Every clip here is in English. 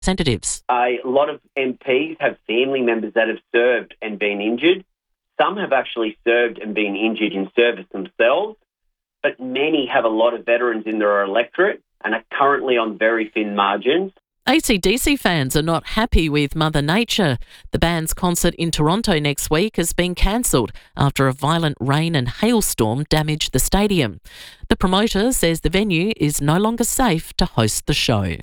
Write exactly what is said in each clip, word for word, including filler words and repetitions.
representatives. A lot of M Ps have family members that have served and been injured. Some have actually served and been injured in service themselves, but many have a lot of veterans in their electorate and are currently on very thin margins. A C D C fans are not happy with Mother Nature. The band's concert in Toronto next week has been cancelled after a violent rain and hailstorm damaged the stadium. The promoter says the venue is no longer safe to host the show.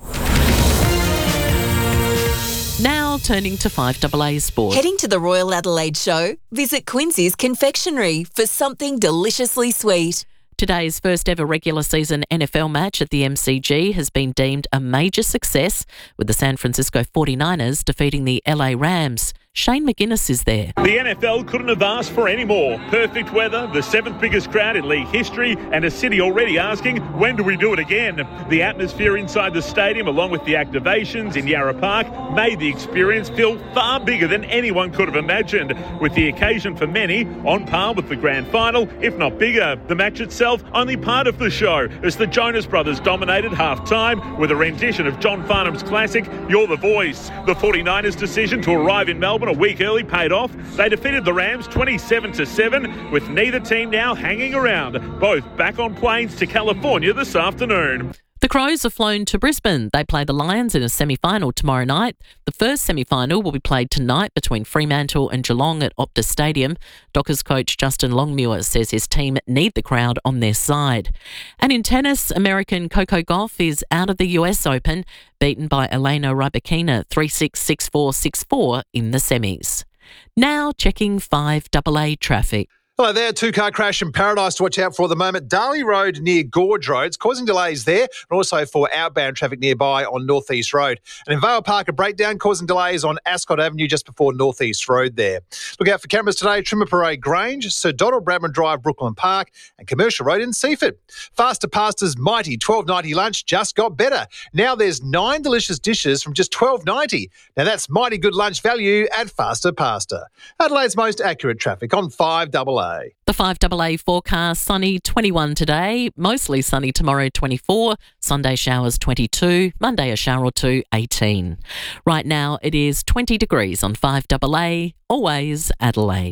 Now turning to five A A Sport. Heading to the Royal Adelaide Show? Visit Quincy's Confectionery for something deliciously sweet. Today's first ever regular season N F L match at the M C G has been deemed a major success, with the San Francisco forty-niners defeating the L A Rams. Shane McGuinness is there. The N F L couldn't have asked for any more. Perfect weather, the seventh biggest crowd in league history, and a city already asking, when do we do it again? The atmosphere inside the stadium, along with the activations in Yarra Park, made the experience feel far bigger than anyone could have imagined, with the occasion for many on par with the grand final, if not bigger. The match itself only part of the show, as the Jonas Brothers dominated half-time with a rendition of John Farnham's classic, You're the Voice. The forty-niners' decision to arrive in Melbourne a week early paid off. They defeated the Rams twenty-seven to seven, with neither team now hanging around. Both back on planes to California this afternoon. The Crows are flown to Brisbane. They play the Lions in a semi-final tomorrow night. The first semi-final will be played tonight between Fremantle and Geelong at Optus Stadium. Dockers coach Justin Longmuir says his team need the crowd on their side. And in tennis, American Coco Gauff is out of the U S Open, beaten by Elena Rybakina three six, six four, six four in the semis. Now checking five A A traffic. Hello there, two-car crash in Paradise to watch out for at the moment. Darley Road near Gorge Road. It's causing delays there, and also for outbound traffic nearby on North East Road. And in Vale Park, a breakdown causing delays on Ascot Avenue just before North East Road there. Look out for cameras today, Trimmer Parade Grange, Sir Donald Bradman Drive, Brooklyn Park, and Commercial Road in Seaford. Faster Pasta's mighty twelve ninety lunch just got better. Now there's nine delicious dishes from just twelve ninety. Now that's mighty good lunch value at Faster Pasta. Adelaide's most accurate traffic on five A A. The five A A forecast, sunny twenty-one today, mostly sunny tomorrow twenty-four, Sunday showers twenty-two, Monday a shower or two, eighteen. Right now it is twenty degrees on five A A, always Adelaide.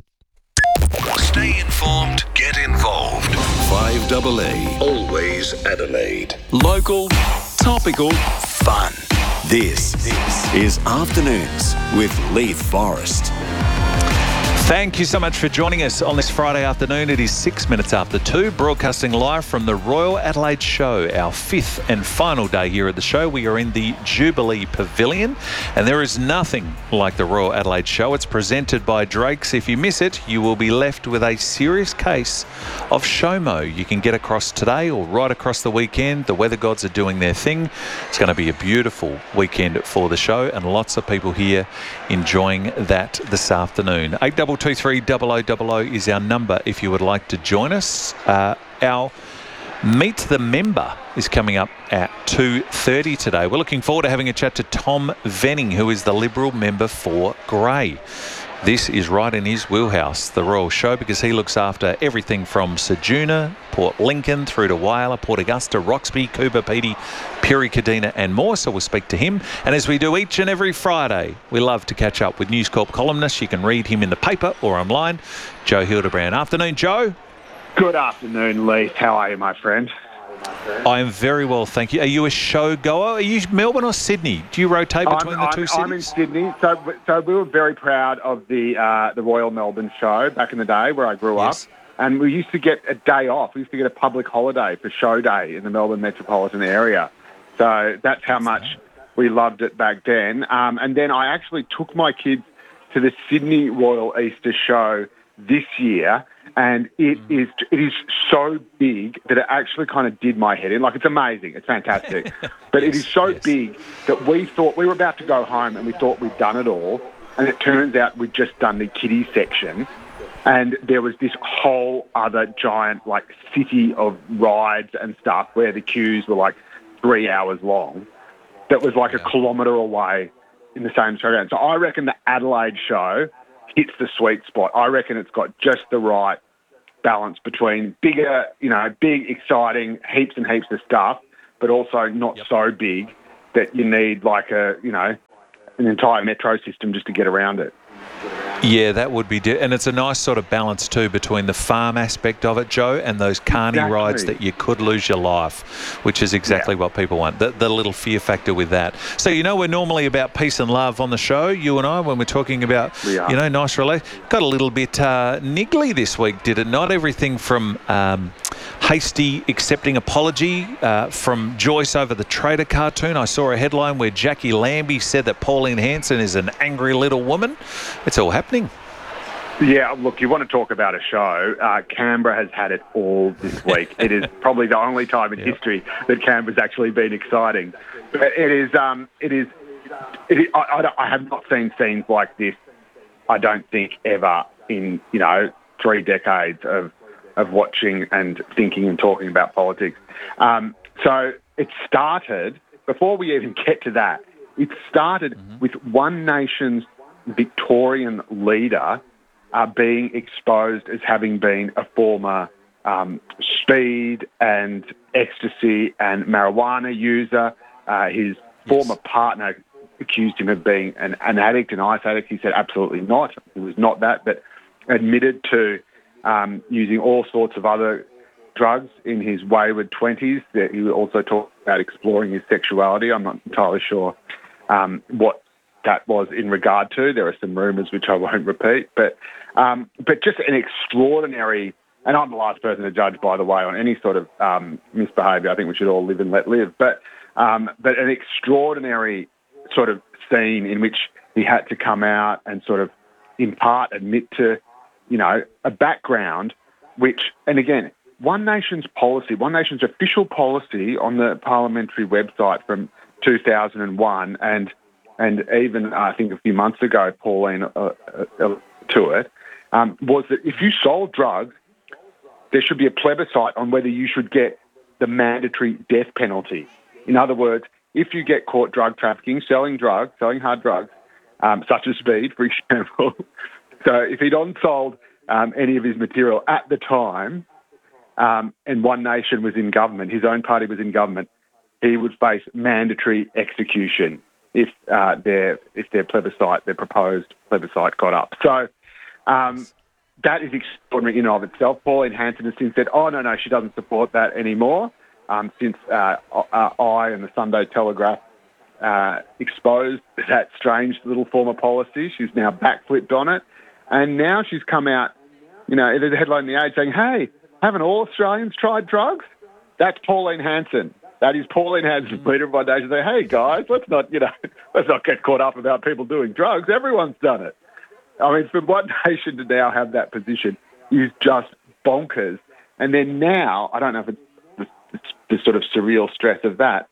Stay informed, get involved. five A A, always Adelaide. Local, topical, fun. This, this is Afternoons with Leith Forrest. Thank you so much for joining us on this Friday afternoon. It is six minutes after two, broadcasting live from the Royal Adelaide Show, our fifth and final day here at the show. We are in the Jubilee Pavilion, and there is nothing like the Royal Adelaide Show. It's presented by Drake's. If you miss it, you will be left with a serious case of SHOMO. You can get across today or right across the weekend. The weather gods are doing their thing. It's going to be a beautiful weekend for the show, and lots of people here enjoying that this afternoon. eight double two three double oh double oh is our number if you would like to join us. Uh, our Meet the Member is coming up at two thirty today. We're looking forward to having a chat to Tom Venning, who is the Liberal member for Grey. This is right in his wheelhouse, the Royal Show, because he looks after everything from Ceduna, Port Lincoln, through to Whyalla, Port Augusta, Roxby, Cooper Pedy, Piri Kadina and more. So we'll speak to him. And as we do each and every Friday, we love to catch up with News Corp columnists. You can read him in the paper or online. Joe Hildebrand. Afternoon, Joe. Good afternoon, Leith. How are you, my friend? I am very well, thank you. Are you a show goer? Are you Melbourne or Sydney? Do you rotate between I'm, the I'm, two cities? I'm in Sydney. So, so we were very proud of the uh, the Royal Melbourne Show back in the day where I grew Yes. up. And we used to get a day off. We used to get a public holiday for show day in the Melbourne metropolitan area. So that's how much we loved it back then. Um, and then I actually took my kids to the Sydney Royal Easter Show this year. And it mm. is it is so big that it actually kind of did my head in. Like, it's amazing. It's fantastic. But yes, it is so yes. big that we thought we were about to go home and we thought we'd done it all. And it turns out we'd just done the kiddie section. And there was this whole other giant, like, city of rides and stuff where the queues were, like, three hours long. That was, like, yeah. a kilometre away in the same showground. So I reckon the Adelaide show hits the sweet spot. I reckon it's got just the right balance between bigger, you know, big, exciting, heaps and heaps of stuff, but also not yep. so big that you need like a, you know, an entire metro system just to get around it. Yeah, that would be... Di- and it's a nice sort of balance too between the farm aspect of it, Joe, and those carny Exactly. rides that you could lose your life, which is exactly Yeah. what people want, the, the little fear factor with that. So, you know, we're normally about peace and love on the show, you and I, when we're talking about, We are. you know, nice relate. Got a little bit uh, niggly this week, did it not? Everything from um, hasty accepting apology uh, from Joyce over the Trader cartoon. I saw a headline where Jackie Lambie said that Pauline Hanson is an angry little woman. It's all happening. Yeah, look, you want to talk about a show. Uh, Canberra has had it all this week. It is probably the only time in Yep. history that Canberra's actually been exciting. But it is, um, it is, it is I, I, don't- I have not seen scenes like this, I don't think, ever in, you know, three decades of, of watching and thinking and talking about politics. Um, so it started, before we even get to that, it started Mm-hmm. with One Nation's Victorian leader uh, being exposed as having been a former um, speed and ecstasy and marijuana user. Uh, his former partner accused him of being an, an addict, an ice addict. He said absolutely not. He was not that, but admitted to um, using all sorts of other drugs in his wayward twenties. He also talked about exploring his sexuality. I'm not entirely sure um, what that was in regard to. There are some rumours which I won't repeat, but um, but just an extraordinary, and I'm the last person to judge, by the way, on any sort of um, misbehaviour. I think we should all live and let live, but um, but an extraordinary sort of scene in which he had to come out and sort of in part admit to, you know, a background which, and again, One Nation's policy, One Nation's official policy on the parliamentary website from two thousand one, and and even I think a few months ago, Pauline uh, uh, to it, um, was that if you sold drugs, there should be a plebiscite on whether you should get the mandatory death penalty. In other words, if you get caught drug trafficking, selling drugs, selling hard drugs, um, such as speed, for example, so if he'd on-sold um, any of his material at the time, um, and One Nation was in government, his own party was in government, he would face mandatory execution if uh, their if their plebiscite, their proposed plebiscite got up. So um, that is extraordinary in and of itself. Pauline Hanson has since said, oh, no, no, she doesn't support that anymore, um, since uh, uh, I and the Sunday Telegraph uh, exposed that strange little form of policy. She's now backflipped on it. And now she's come out, you know, there's a headline in The Age saying, hey, haven't all Australians tried drugs? That's Pauline Hanson. That is Pauline Hanson, leader of One Nation. Say, hey guys, let's not, you know, let's not get caught up about people doing drugs. Everyone's done it. I mean, for One Nation to now have that position is just bonkers. And then now, I don't know if it's the, the sort of surreal stress of that,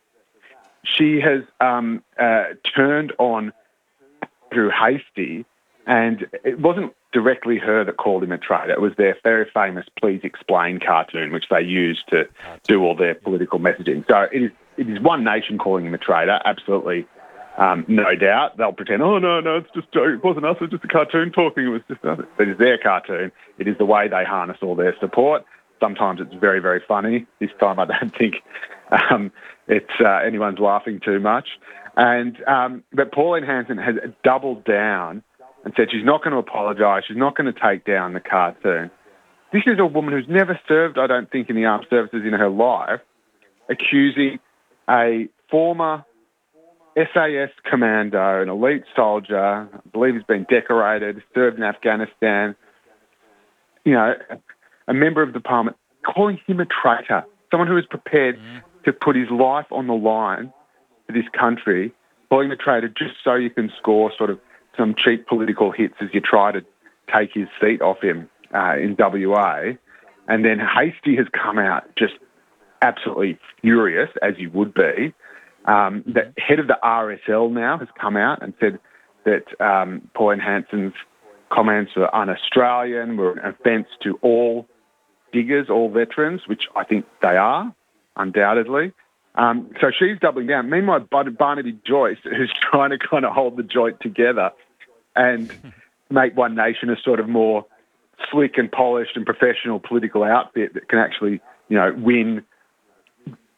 she has um, uh, turned on Andrew Hastie, and it wasn't directly her that called him a traitor. It was their very famous Please Explain cartoon, which they used to do all their political messaging. So it is it is One Nation calling him a traitor, absolutely, um, no doubt. They'll pretend, oh, no, no, it's just it wasn't us, it was just a cartoon talking. It was just us. It is their cartoon. It is the way they harness all their support. Sometimes it's very, very funny. This time I don't think um, it's uh, anyone's laughing too much. And um, but Pauline Hanson has doubled down and said she's not going to apologise, she's not going to take down the cartoon. This is a woman who's never served, I don't think, in the armed services in her life, accusing a former S A S commando, an elite soldier, I believe he's been decorated, served in Afghanistan, you know, a member of the parliament, calling him a traitor, someone who is prepared mm. to put his life on the line for this country, calling him a traitor just so you can score sort of some cheap political hits as you try to take his seat off him uh, in W A. And then Hastie has come out just absolutely furious, as you would be. Um, the head of the R S L now has come out and said that um, Pauline Hanson's comments were un-Australian, were an offence to all diggers, all veterans, which I think they are, undoubtedly. Um, so she's doubling down. Meanwhile, Barnaby Joyce, who's trying to kind of hold the joint together and make One Nation a sort of more slick and polished and professional political outfit that can actually, you know, win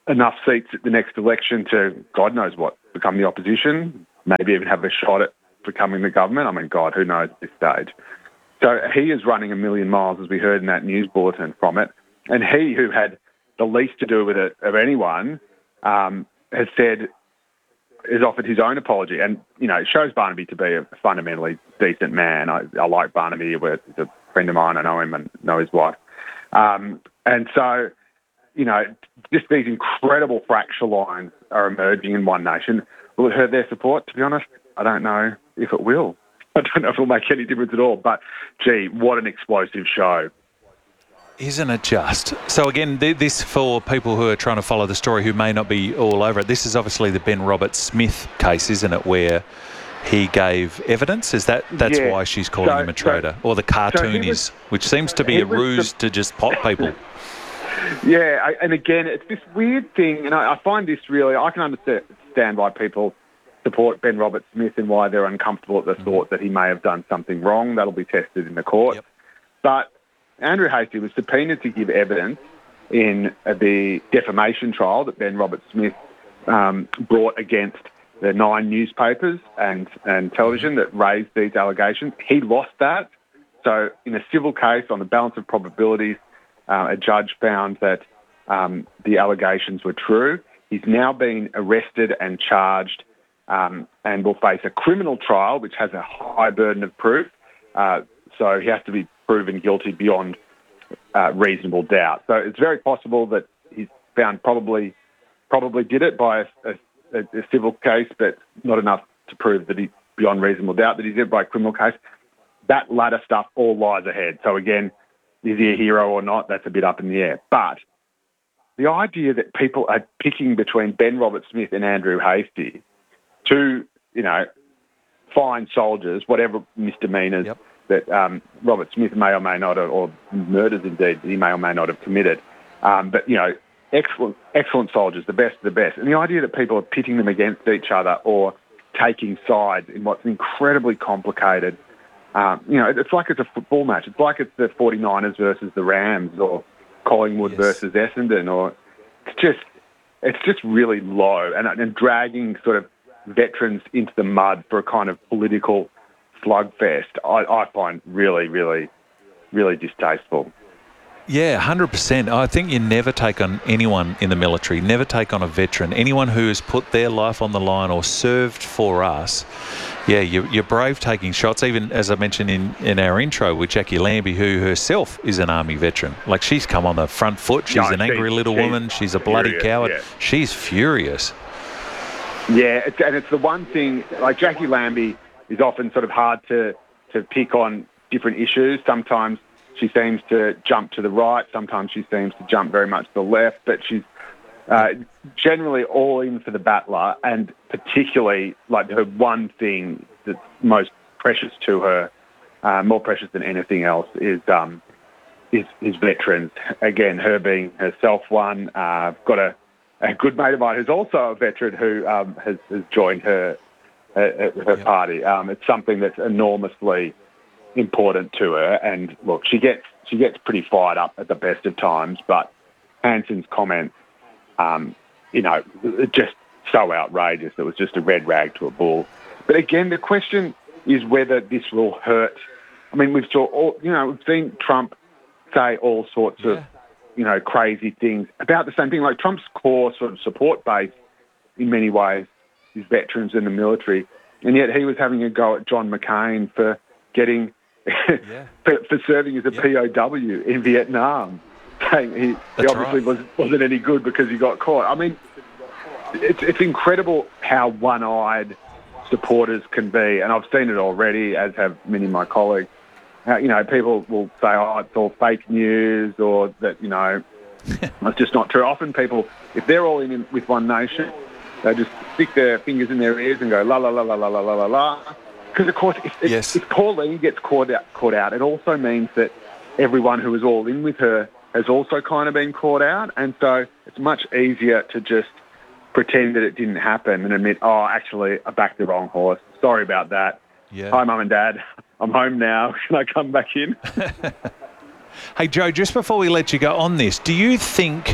enough seats at the next election to, God knows what, become the opposition, maybe even have a shot at becoming the government. I mean, God, who knows at this stage. So he is running a million miles, as we heard in that news bulletin from it. And he, who had the least to do with it of anyone, um, has said, has offered his own apology. And, you know, it shows Barnaby to be a fundamentally decent man. I, I like Barnaby. He's a friend of mine. I know him and know his wife. Um, and so, you know, just these incredible fracture lines are emerging in One Nation. Will it hurt their support? To be honest, I don't know if it will. I don't know if it'll make any difference at all. But, gee, what an explosive show. Isn't it just? So again, th- this for people who are trying to follow the story who may not be all over it, this is obviously the Ben Roberts-Smith case, isn't it, where he gave evidence? Is that That's yeah. why she's calling so, him a traitor? So, or the cartoon so was, is, which seems to be a ruse the, to just pot people. Yeah, I, and again, it's this weird thing, and I, I find this really, I can understand why people support Ben Roberts-Smith and why they're uncomfortable at the mm. thought that he may have done something wrong. That'll be tested in the court. Yep. But Andrew Hastie was subpoenaed to give evidence in the defamation trial that Ben Roberts-Smith um, brought against the nine newspapers and, and television that raised these allegations. He lost that. So in a civil case on the balance of probabilities, uh, a judge found that um, the allegations were true. He's now been arrested and charged um, and will face a criminal trial, which has a high burden of proof. Uh, so he has to be proven guilty beyond uh, reasonable doubt. So it's very possible that he's found probably probably did it by a, a, a civil case, but not enough to prove that he, beyond reasonable doubt, that he did it by a criminal case. That latter stuff all lies ahead. So again, is he a hero or not? That's a bit up in the air. But the idea that people are picking between Ben Roberts-Smith and Andrew Hastie, two, you know, fine soldiers, whatever misdemeanours, yep. that um, Robert Smith may or may not have, or murders indeed, he may or may not have committed. Um, but, you know, excellent excellent soldiers, the best of the best. And the idea that people are pitting them against each other or taking sides in what's an incredibly complicated, um, you know, it's like it's a football match. It's like it's the forty-niners versus the Rams or Collingwood yes. versus Essendon. Or it's just, it's just really low and, and dragging sort of veterans into the mud for a kind of political slugfest, I, I find really, really, really distasteful. Yeah, one hundred percent. I think you never take on anyone in the military, never take on a veteran, anyone who has put their life on the line or served for us. Yeah, you're, you're brave taking shots, even as I mentioned in, in our intro with Jackie Lambie, who herself is an Army veteran. Like, she's come on the front foot. She's no, an angry little she's woman. She's a bloody furious, coward. Yeah. She's furious. Yeah, it's, and it's the one thing, like Jackie Lambie is often sort of hard to, to pick on different issues. Sometimes she seems to jump to the right. Sometimes she seems to jump very much to the left. But she's uh, generally all in for the battler, and particularly like her one thing that's most precious to her, uh, more precious than anything else, is um, is, is veterans. Again, her being herself one. Uh, got a, a good mate of mine who's also a veteran who um, has, has joined her her, her yep. party. Um, it's something that's enormously important to her, and look, she gets she gets pretty fired up at the best of times, but Hanson's comment, um, you know, just so outrageous. It was just a red rag to a bull. But again, the question is whether this will hurt. I mean, we've saw all, you know, we've seen Trump say all sorts yeah. of, you know, crazy things about the same thing. Like, Trump's core sort of support base, in many ways, is veterans in the military, and yet he was having a go at John McCain for getting. Yeah. for, for serving as a yep. P O W in Vietnam, saying he, he obviously right. was, wasn't any good because he got caught. I mean, it's, it's incredible how one-eyed supporters can be, and I've seen it already, as have many of my colleagues. How, you know, people will say, oh, it's all fake news, or that, you know, it's just not true. Often people, if they're all in with One Nation, they just stick their fingers in their ears and go, la, la, la, la, la, la, la, la, la. Because, of course, if, if, yes. if Pauline gets caught out, caught out, it also means that everyone who was all in with her has also kind of been caught out. And so it's much easier to just pretend that it didn't happen and admit, oh, actually, I backed the wrong horse. Sorry about that. Yeah. Hi, Mum and Dad. I'm home now. Can I come back in? Hey, Joe, just before we let you go on this, do you think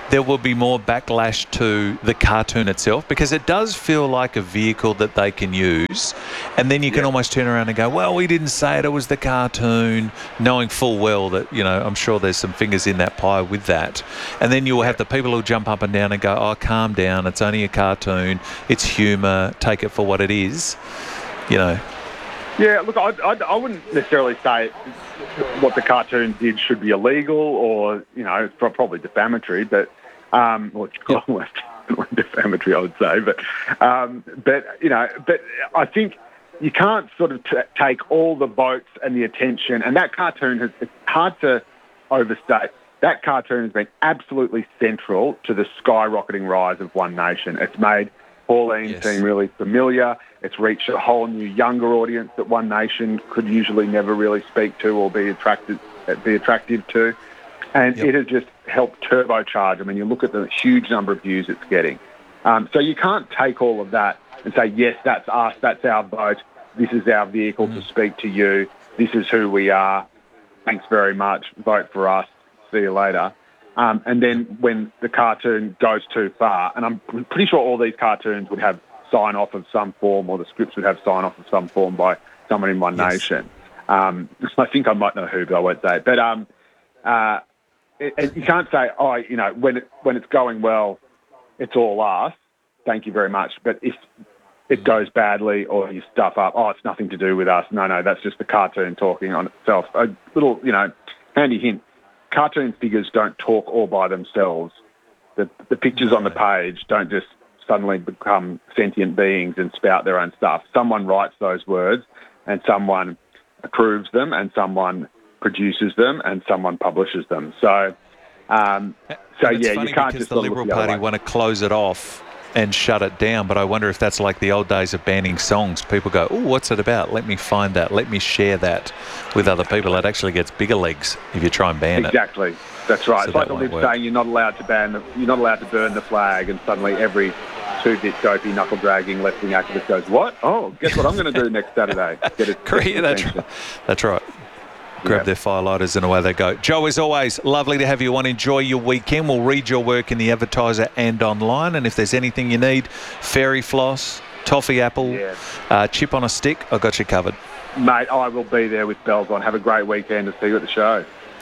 there will be more backlash to the cartoon itself, because it does feel like a vehicle that they can use, and then you can Yeah. almost turn around and go, well, we didn't say it, it was the cartoon, knowing full well that, you know, I'm sure there's some fingers in that pie with that. And then you'll have the people who jump up and down and go, oh, calm down, it's only a cartoon, it's humour, take it for what it is, you know. Yeah, look, I, I, I wouldn't necessarily say what the cartoon did should be illegal, or, you know, it's probably defamatory, but, um, or yep. defamatory, I would say, but, um, but, you know, but I think you can't sort of t- take all the votes and the attention, and that cartoon has, it's hard to overstate. That cartoon has been absolutely central to the skyrocketing rise of One Nation. It's made Pauline Yes. seem really familiar. It's reached a whole new younger audience that One Nation could usually never really speak to or be attracted, be attractive to. And Yep. it has just helped turbocharge. I mean, you look at the huge number of views it's getting. Um, so you can't take all of that and say, yes, that's us, that's our vote, this is our vehicle mm. to speak to you, this is who we are, thanks very much, vote for us, see you later. Um, and then when the cartoon goes too far, and I'm pretty sure all these cartoons would have sign-off of some form, or the scripts would have sign-off of some form by someone in One yes. Nation. Um, I think I might know who, but I won't say it. But um, uh, it, it, you can't say, oh, you know, when, it, when it's going well, it's all us, thank you very much. But if it goes badly or you stuff up, oh, it's nothing to do with us. No, no, that's just the cartoon talking on itself. A little, you know, handy hint. Cartoon figures don't talk all by themselves. The, the pictures on the page don't just suddenly become sentient beings and spout their own stuff. Someone writes those words, and someone approves them, and someone produces them, and someone publishes them. So, um, so and it's yeah, funny you can't because just the Liberal the Party want to close it off and shut it down, but I wonder if that's like the old days of banning songs. People go, oh, what's it about? Let me find that. Let me share that with other people. It actually gets bigger legs if you try and ban exactly. it. Exactly. That's right. So it's like the won't Lib work. saying you're not allowed to ban the, you're not allowed to burn the flag, and suddenly every two-bit dopey knuckle-dragging left-wing activist goes, what? Oh, guess what I'm going to do next Saturday? Get it. Yeah, that's right. That's right. Grab yeah. their firelighters and away they go. Joe, as always, lovely to have you on. Enjoy your weekend. We'll read your work in the Advertiser and online. And if there's anything you need, fairy floss, toffee apple, yeah. uh, chip on a stick, I've got you covered. Mate, I will be there with bells on. Have a great weekend. To see you at the show.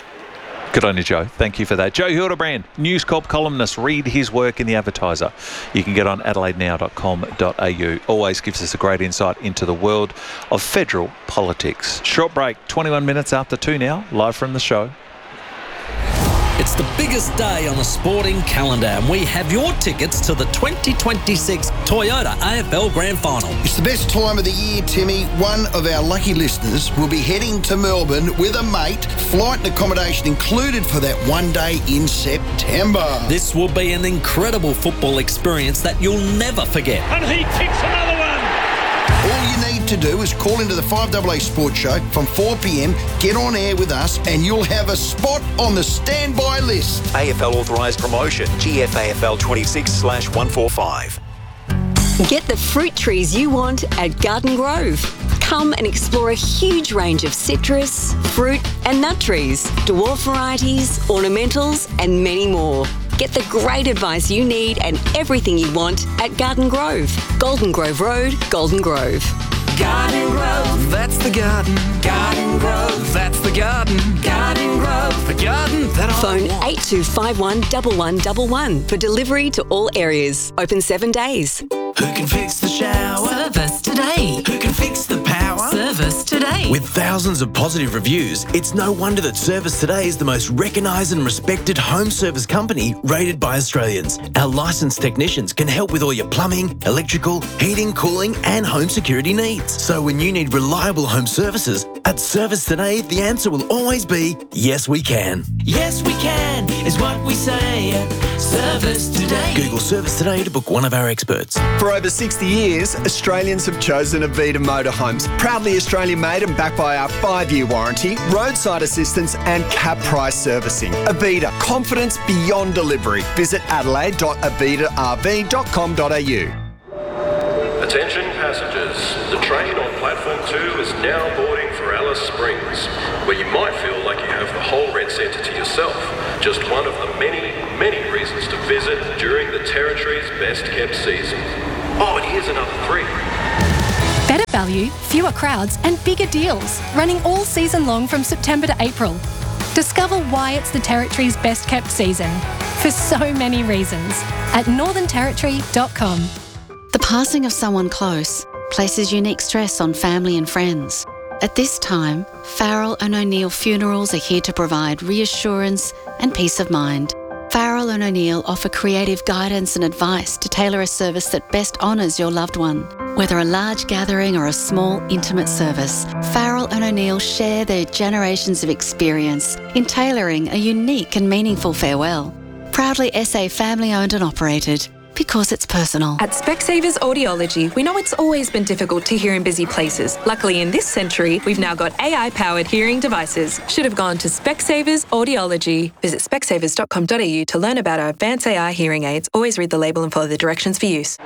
Good on you, Joe. Thank you for that. Joe Hildebrand, News Corp columnist. Read his work in the Advertiser. You can get on adelaide now dot com dot a u. Always gives us a great insight into the world of federal politics. Short break, twenty-one minutes after two now, live from the show. It's the biggest day on the sporting calendar, and we have your tickets to the twenty twenty-six Toyota A F L Grand Final. It's the best time of the year, Timmy. One of our lucky listeners will be heading to Melbourne with a mate, flight and accommodation included for that one day in September. This will be an incredible football experience that you'll never forget. And he kicks another one. All you need to do is call into the five A A Sports Show from four p.m, get on air with us, and you'll have a spot on the standby list. A F L authorised promotion, G F A F L twenty-six slash one forty-five. Get the fruit trees you want at Garden Grove. Come and explore a huge range of citrus, fruit and nut trees, dwarf varieties, ornamentals and many more. Get the great advice you need and everything you want at Garden Grove. Golden Grove Road, Golden Grove. Garden Grove, that's the garden. Garden Grove, that's the garden. Garden Grove, the garden that I Phone want. eight two five one, one one one one for delivery to all areas. Open seven days. Who can fix the shower? Service today. Who can fix the power? Service today. With thousands of positive reviews, it's no wonder that Service Today is the most recognised and respected home service company rated by Australians. Our licensed technicians can help with all your plumbing, electrical, heating, cooling and home security needs. So when you need reliable home services, at Service Today, the answer will always be, yes, we can. Yes, we can, is what we say at Service Today. Google Service Today to book one of our experts. For over sixty years, Australians have chosen Avita Motorhomes. Proudly Australian made and backed by our five-year warranty, roadside assistance and cap price servicing. Avita, confidence beyond delivery. Visit adelaide dot avita r v dot com dot a u. Attention passengers, the train on platform two is now boarding for Alice Springs, where you might feel like you have the whole red centre to yourself. Just one of the many, many reasons to visit during the Territory's best-kept season. Oh, and here's another three. Better value, fewer crowds and bigger deals, running all season long from September to April. Discover why it's the Territory's best-kept season, for so many reasons, at northern territory dot com. The passing of someone close places unique stress on family and friends. At this time, Farrell and O'Neill Funerals are here to provide reassurance and peace of mind. Farrell and O'Neill offer creative guidance and advice to tailor a service that best honours your loved one. Whether a large gathering or a small, intimate service, Farrell and O'Neill share their generations of experience in tailoring a unique and meaningful farewell. Proudly S A family-owned and operated, because it's personal. At Specsavers Audiology, we know it's always been difficult to hear in busy places. Luckily, in this century, we've now got A I-powered hearing devices. Should have gone to Specsavers Audiology. Visit specsavers dot com dot a u to learn about our advanced A I hearing aids. Always read the label and follow the directions for use.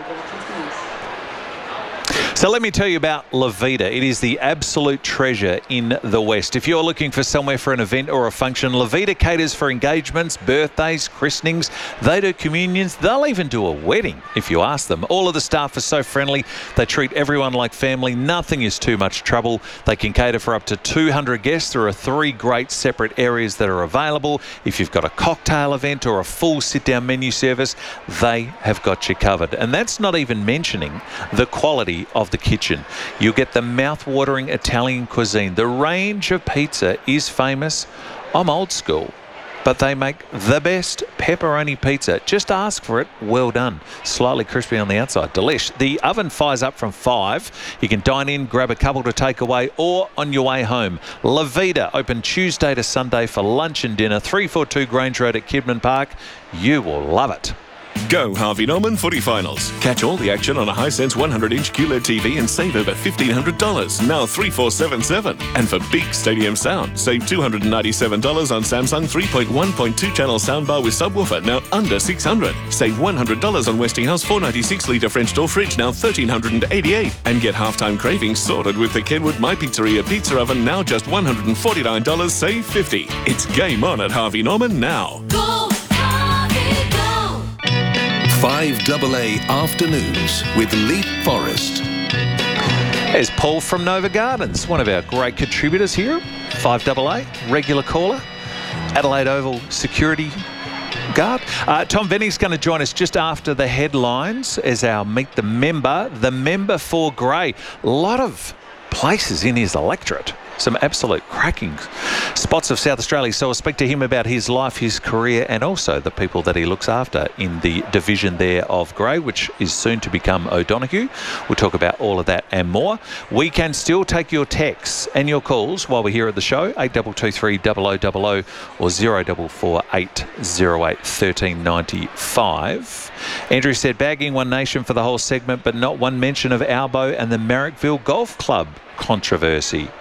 So let me tell you about Levita. It is the absolute treasure in the West. If you're looking for somewhere for an event or a function, Levita caters for engagements, birthdays, christenings. They do communions. They'll even do a wedding if you ask them. All of the staff are so friendly. They treat everyone like family. Nothing is too much trouble. They can cater for up to two hundred guests. There are three great separate areas that are available. If you've got a cocktail event or a full sit-down menu service, they have got you covered. And that's not even mentioning the quality of the kitchen. You'll get the mouth-watering Italian cuisine. The range of pizza is famous. I'm old school, but they make the best pepperoni pizza. Just ask for it. Well done. Slightly crispy on the outside. Delish. The oven fires up from five. You can dine in, grab a couple to take away, or on your way home. Levita, open Tuesday to Sunday for lunch and dinner. three forty-two Grange Road at Kidman Park. You will love it. Go Harvey Norman Footy Finals. Catch all the action on a Hisense one hundred inch Q L E D T V and save over fifteen hundred dollars, now three four seven seven. And for big stadium sound, save two hundred ninety-seven dollars on Samsung three point one point two channel soundbar with subwoofer, now under six hundred dollars. Save one hundred dollars on Westinghouse four ninety-six litre French door fridge, now one thousand three hundred eighty-eight dollars. And get halftime cravings sorted with the Kenwood My Pizzeria pizza oven, now just one hundred forty-nine dollars, save fifty dollars. It's game on at Harvey Norman now. Go, Harvey, go! five double A Afternoons with Leaf Forest. There's Paul from Nova Gardens, one of our great contributors here. five double A, regular caller, Adelaide Oval security guard. Uh, Tom Venny's going to join us just after the headlines as our Meet the Member, the member for Grey. A lot of places in his electorate. Some absolute cracking spots of South Australia. So I'll speak to him about his life, his career, and also the people that he looks after in the division there of Grey, which is soon to become O'Donoghue. We'll talk about all of that and more. We can still take your texts and your calls while we're here at the show, eight two two three, double oh double oh or zero four four eight oh eight, one three nine five. Andrew said, bagging One Nation for the whole segment, but not one mention of Albo and the Marrickville Golf Club controversy.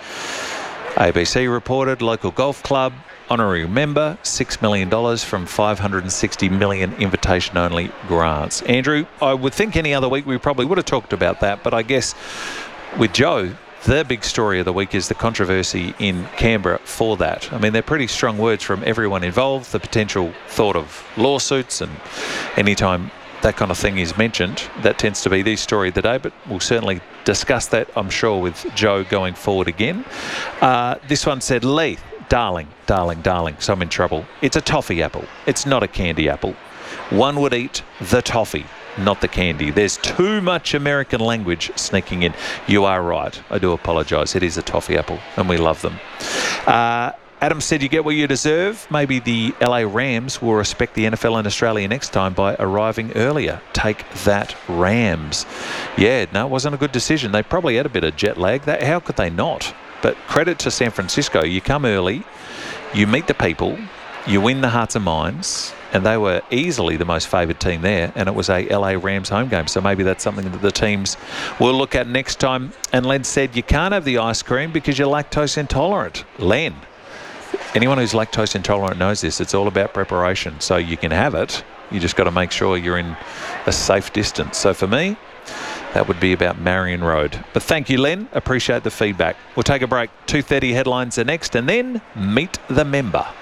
A B C reported local golf club, honorary member, six million dollars from five hundred sixty million dollars invitation-only grants. Andrew, I would think any other week we probably would have talked about that, but I guess with Joe, the big story of the week is the controversy in Canberra for that. I mean, they're pretty strong words from everyone involved, the potential thought of lawsuits, and anytime that kind of thing is mentioned, that tends to be the story of the day, but we'll certainly discuss that, I'm sure, with Joe going forward again. Uh, this one said, Lee, darling, darling, darling, so I'm in trouble. It's a toffee apple. It's not a candy apple. One would eat the toffee, not the candy. There's too much American language sneaking in. You are right. I do apologise. It is a toffee apple, and we love them. Uh, Adam said you get what you deserve. Maybe the L A Rams will respect the N F L and Australia next time by arriving earlier. Take that, Rams. Yeah, no, it wasn't a good decision. They probably had a bit of jet lag. That, how could they not? But credit to San Francisco. You come early, you meet the people, you win the hearts and minds, and they were easily the most favoured team there, and it was a L A Rams home game. So maybe that's something that the teams will look at next time. And Len said you can't have the ice cream because you're lactose intolerant. Len. Anyone who's lactose intolerant knows this. It's all about preparation. So you can have it. You just got to make sure you're in a safe distance. So for me, that would be about Marion Road. But thank you, Len. Appreciate the feedback. We'll take a break. two thirty headlines are next, and then Meet the Member.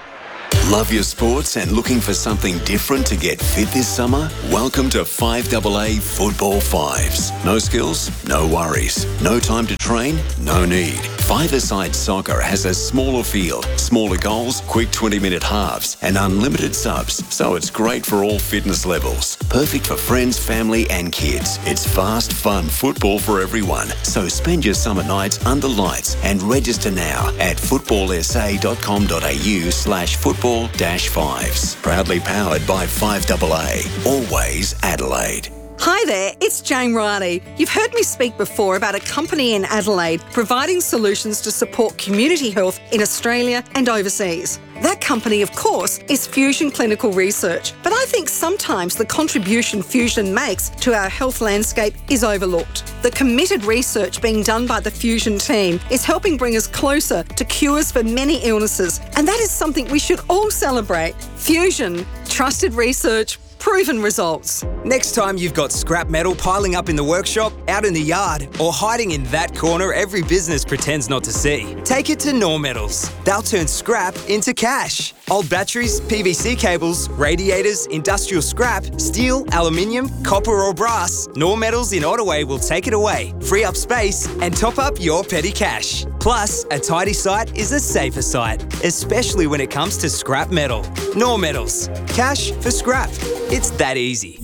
Love your sports and looking for something different to get fit this summer? Welcome to five A A Football Fives. No skills? No worries. No time to train? No need. Five-a-side soccer has a smaller field, smaller goals, quick twenty-minute halves and unlimited subs, so it's great for all fitness levels. Perfect for friends, family and kids. It's fast, fun football for everyone. So spend your summer nights under lights and register now at footballsa.com.au slash football dash fives. Proudly powered by five A A. Always Adelaide. Hi there, it's Jane Riley. You've heard me speak before about a company in Adelaide providing solutions to support community health in Australia and overseas. That company, of course, is Fusion Clinical Research, but I think sometimes the contribution Fusion makes to our health landscape is overlooked. The committed research being done by the Fusion team is helping bring us closer to cures for many illnesses, and that is something we should all celebrate. Fusion, trusted research, proven results. Next time you've got scrap metal piling up in the workshop, out in the yard, or hiding in that corner every business pretends not to see, take it to Nor Metals. They'll turn scrap into cash. Old batteries, P V C cables, radiators, industrial scrap, steel, aluminium, copper or brass, Nor Metals in Ottaway will take it away, free up space and top up your petty cash. Plus, a tidy site is a safer site, especially when it comes to scrap metal. Nor Metals. Cash for scrap. It's that easy.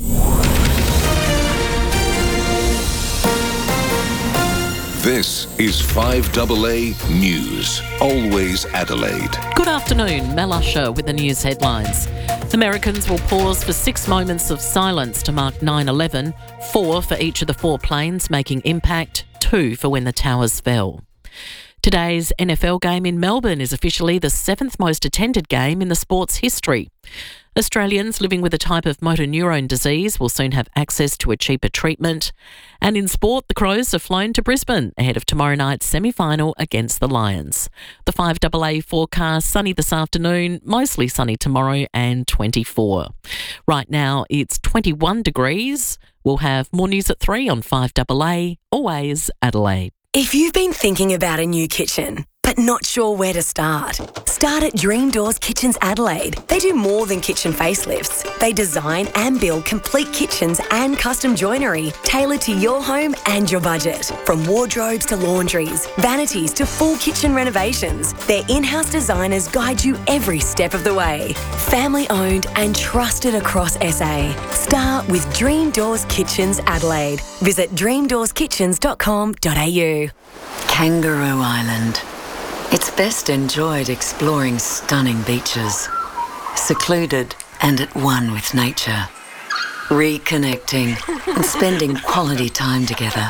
This is five A A News. Always Adelaide. Good afternoon, Mel Usher with the news headlines. Americans will pause for six moments of silence to mark nine eleven, four for each of the four planes making impact, two for when the towers fell. Today's N F L game in Melbourne is officially the seventh most attended game in the sport's history. Australians living with a type of motor neurone disease will soon have access to a cheaper treatment. And in sport, the Crows have flown to Brisbane ahead of tomorrow night's semi-final against the Lions. The five A A forecast, sunny this afternoon, mostly sunny tomorrow and twenty-four. Right now it's twenty-one degrees. We'll have more news at three on five A A, always Adelaide. If you've been thinking about a new kitchen, but not sure where to start, start at Dream Doors Kitchens Adelaide. They do more than kitchen facelifts. They design and build complete kitchens and custom joinery tailored to your home and your budget. From wardrobes to laundries, vanities to full kitchen renovations, their in-house designers guide you every step of the way. Family owned and trusted across S A. Start with Dream Doors Kitchens Adelaide. Visit dream doors kitchens dot com dot a u. Kangaroo Island. It's best enjoyed exploring stunning beaches, secluded and at one with nature, reconnecting and spending quality time together.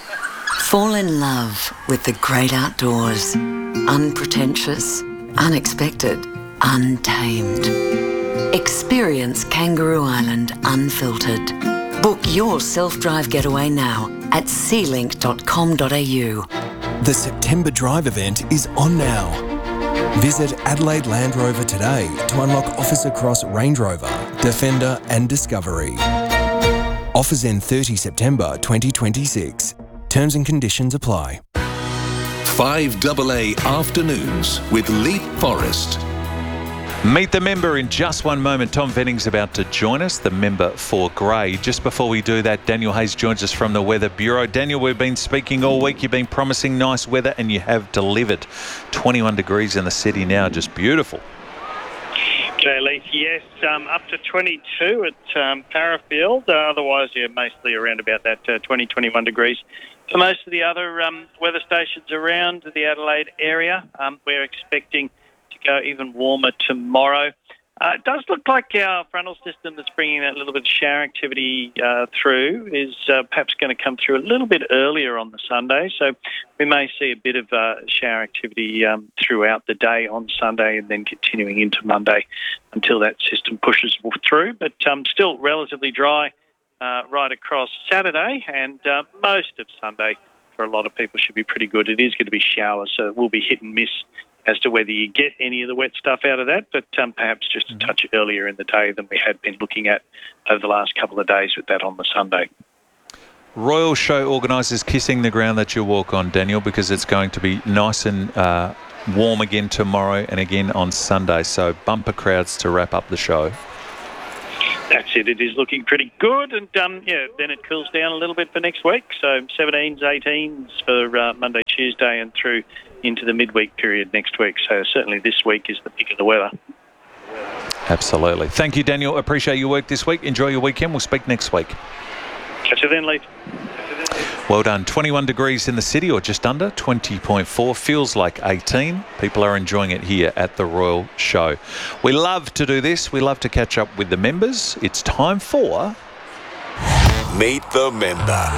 Fall in love with the great outdoors, unpretentious, unexpected, untamed. Experience Kangaroo Island unfiltered. Book your self-drive getaway now at sea link dot com dot a u. The September Drive event is on now. Visit Adelaide Land Rover today to unlock offers across Range Rover, Defender and Discovery. Offers end thirtieth September twenty twenty-six. Terms and conditions apply. five A A Afternoons with Leap Forest. Meet the member in just one moment. Tom Venning's about to join us, the member for Grey. Just before we do that, Daniel Hayes joins us from the Weather Bureau. Daniel, we've been speaking all week. You've been promising nice weather and you have delivered. twenty-one degrees in the city now, just beautiful. G'day, Leith. Yes, um, up to twenty-two at um, Parafield. Uh, otherwise, yeah, mostly around about that uh, twenty, twenty-one degrees. For most of the other um, weather stations around the Adelaide area, um, we're expecting go even warmer tomorrow. Uh, it does look like our frontal system that's bringing that little bit of shower activity uh, through is uh, perhaps going to come through a little bit earlier on the Sunday. So we may see a bit of uh, shower activity um, throughout the day on Sunday and then continuing into Monday until that system pushes through. But um, still relatively dry uh, right across Saturday, and uh, most of Sunday for a lot of people should be pretty good. It is going to be showers, so it will be hit and miss as to whether you get any of the wet stuff out of that, but um, perhaps just a touch earlier in the day than we had been looking at over the last couple of days with that on the Sunday. Royal Show organisers kissing the ground that you walk on, Daniel, because it's going to be nice and uh, warm again tomorrow and again on Sunday. So bumper crowds to wrap up the show. That's it. It is looking pretty good. And, um, yeah, then it cools down a little bit for next week. So seventeens, eighteens for uh, Monday, Tuesday and through into the midweek period next week. So certainly this week is the pick of the weather. Absolutely. Thank you, Daniel. Appreciate your work this week. Enjoy your weekend. We'll speak next week. Catch you then, Leith. Well done. twenty-one degrees in the city, or just under, twenty point four. Feels like eighteen. People are enjoying it here at the Royal Show. We love to do this. We love to catch up with the members. It's time for... Meet the Member.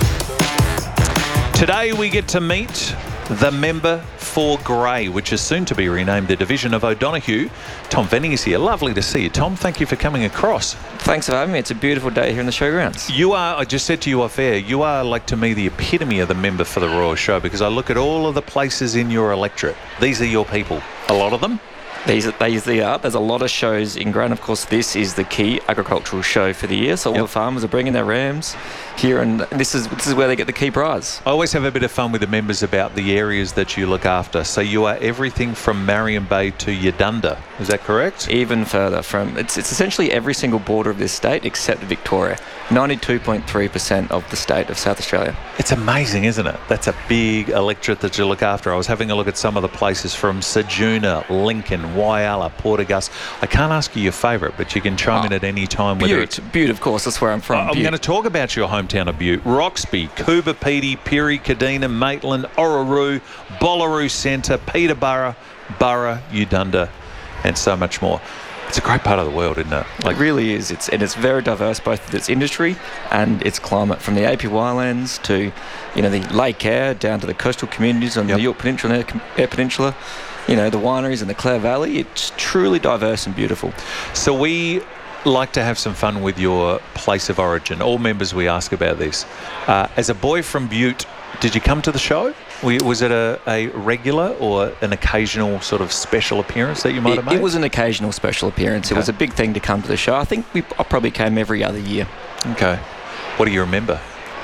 Today we get to meet the member for Grey, which is soon to be renamed the Division of O'Donoghue. Tom Venning is here. Lovely to see you, Tom. Thank you for coming across. Thanks for having me. It's a beautiful day here in the showgrounds. You are, I just said to you off air, you are, like, to me, the epitome of the member for the Royal Show, because I look at all of the places in your electorate. These are your people. A lot of them. These, these they are. There's a lot of shows in Grey, and of course this is the key agricultural show for the year. So all yep. the farmers are bringing their rams here, and this is this is where they get the key prize. I always have a bit of fun with the members about the areas that you look after. So you are everything from Marion Bay to Yadunda. Is that correct? Even further. From it's it's essentially every single border of this state except Victoria. ninety-two point three percent of the state of South Australia. It's amazing, isn't it? That's a big electorate that you look after. I was having a look at some of the places from Ceduna, Lincoln, Whyalla, Port Augusta. I can't ask you your favourite, but you can chime oh, in at any time. Butte, Butte, of course, that's where I'm from. I'm going to talk about your hometown of Butte. Roxby, Coober Pedy, Pirrie, Kadina, Maitland, Orroroo, Bollaroo Centre, Peterborough, Burra, Udunda, and so much more. It's a great part of the world, isn't it? Like, it really is. It's and it's very diverse, both with its industry and its climate, from the A P Y lands to, you know, the Lake Eyre down to the coastal communities on yep. the Yorke Peninsula, Eyre Peninsula. You know, the wineries in the Clare Valley. It's truly diverse and beautiful. So we like to have some fun with your place of origin. All members, we ask about this. Uh, as a boy from Butte, did you come to the show? Was it a, a regular or an occasional sort of special appearance that you might it, have made? It was an occasional special appearance. Okay. It was a big thing to come to the show. I think we I probably came every other year. Okay. What do you remember?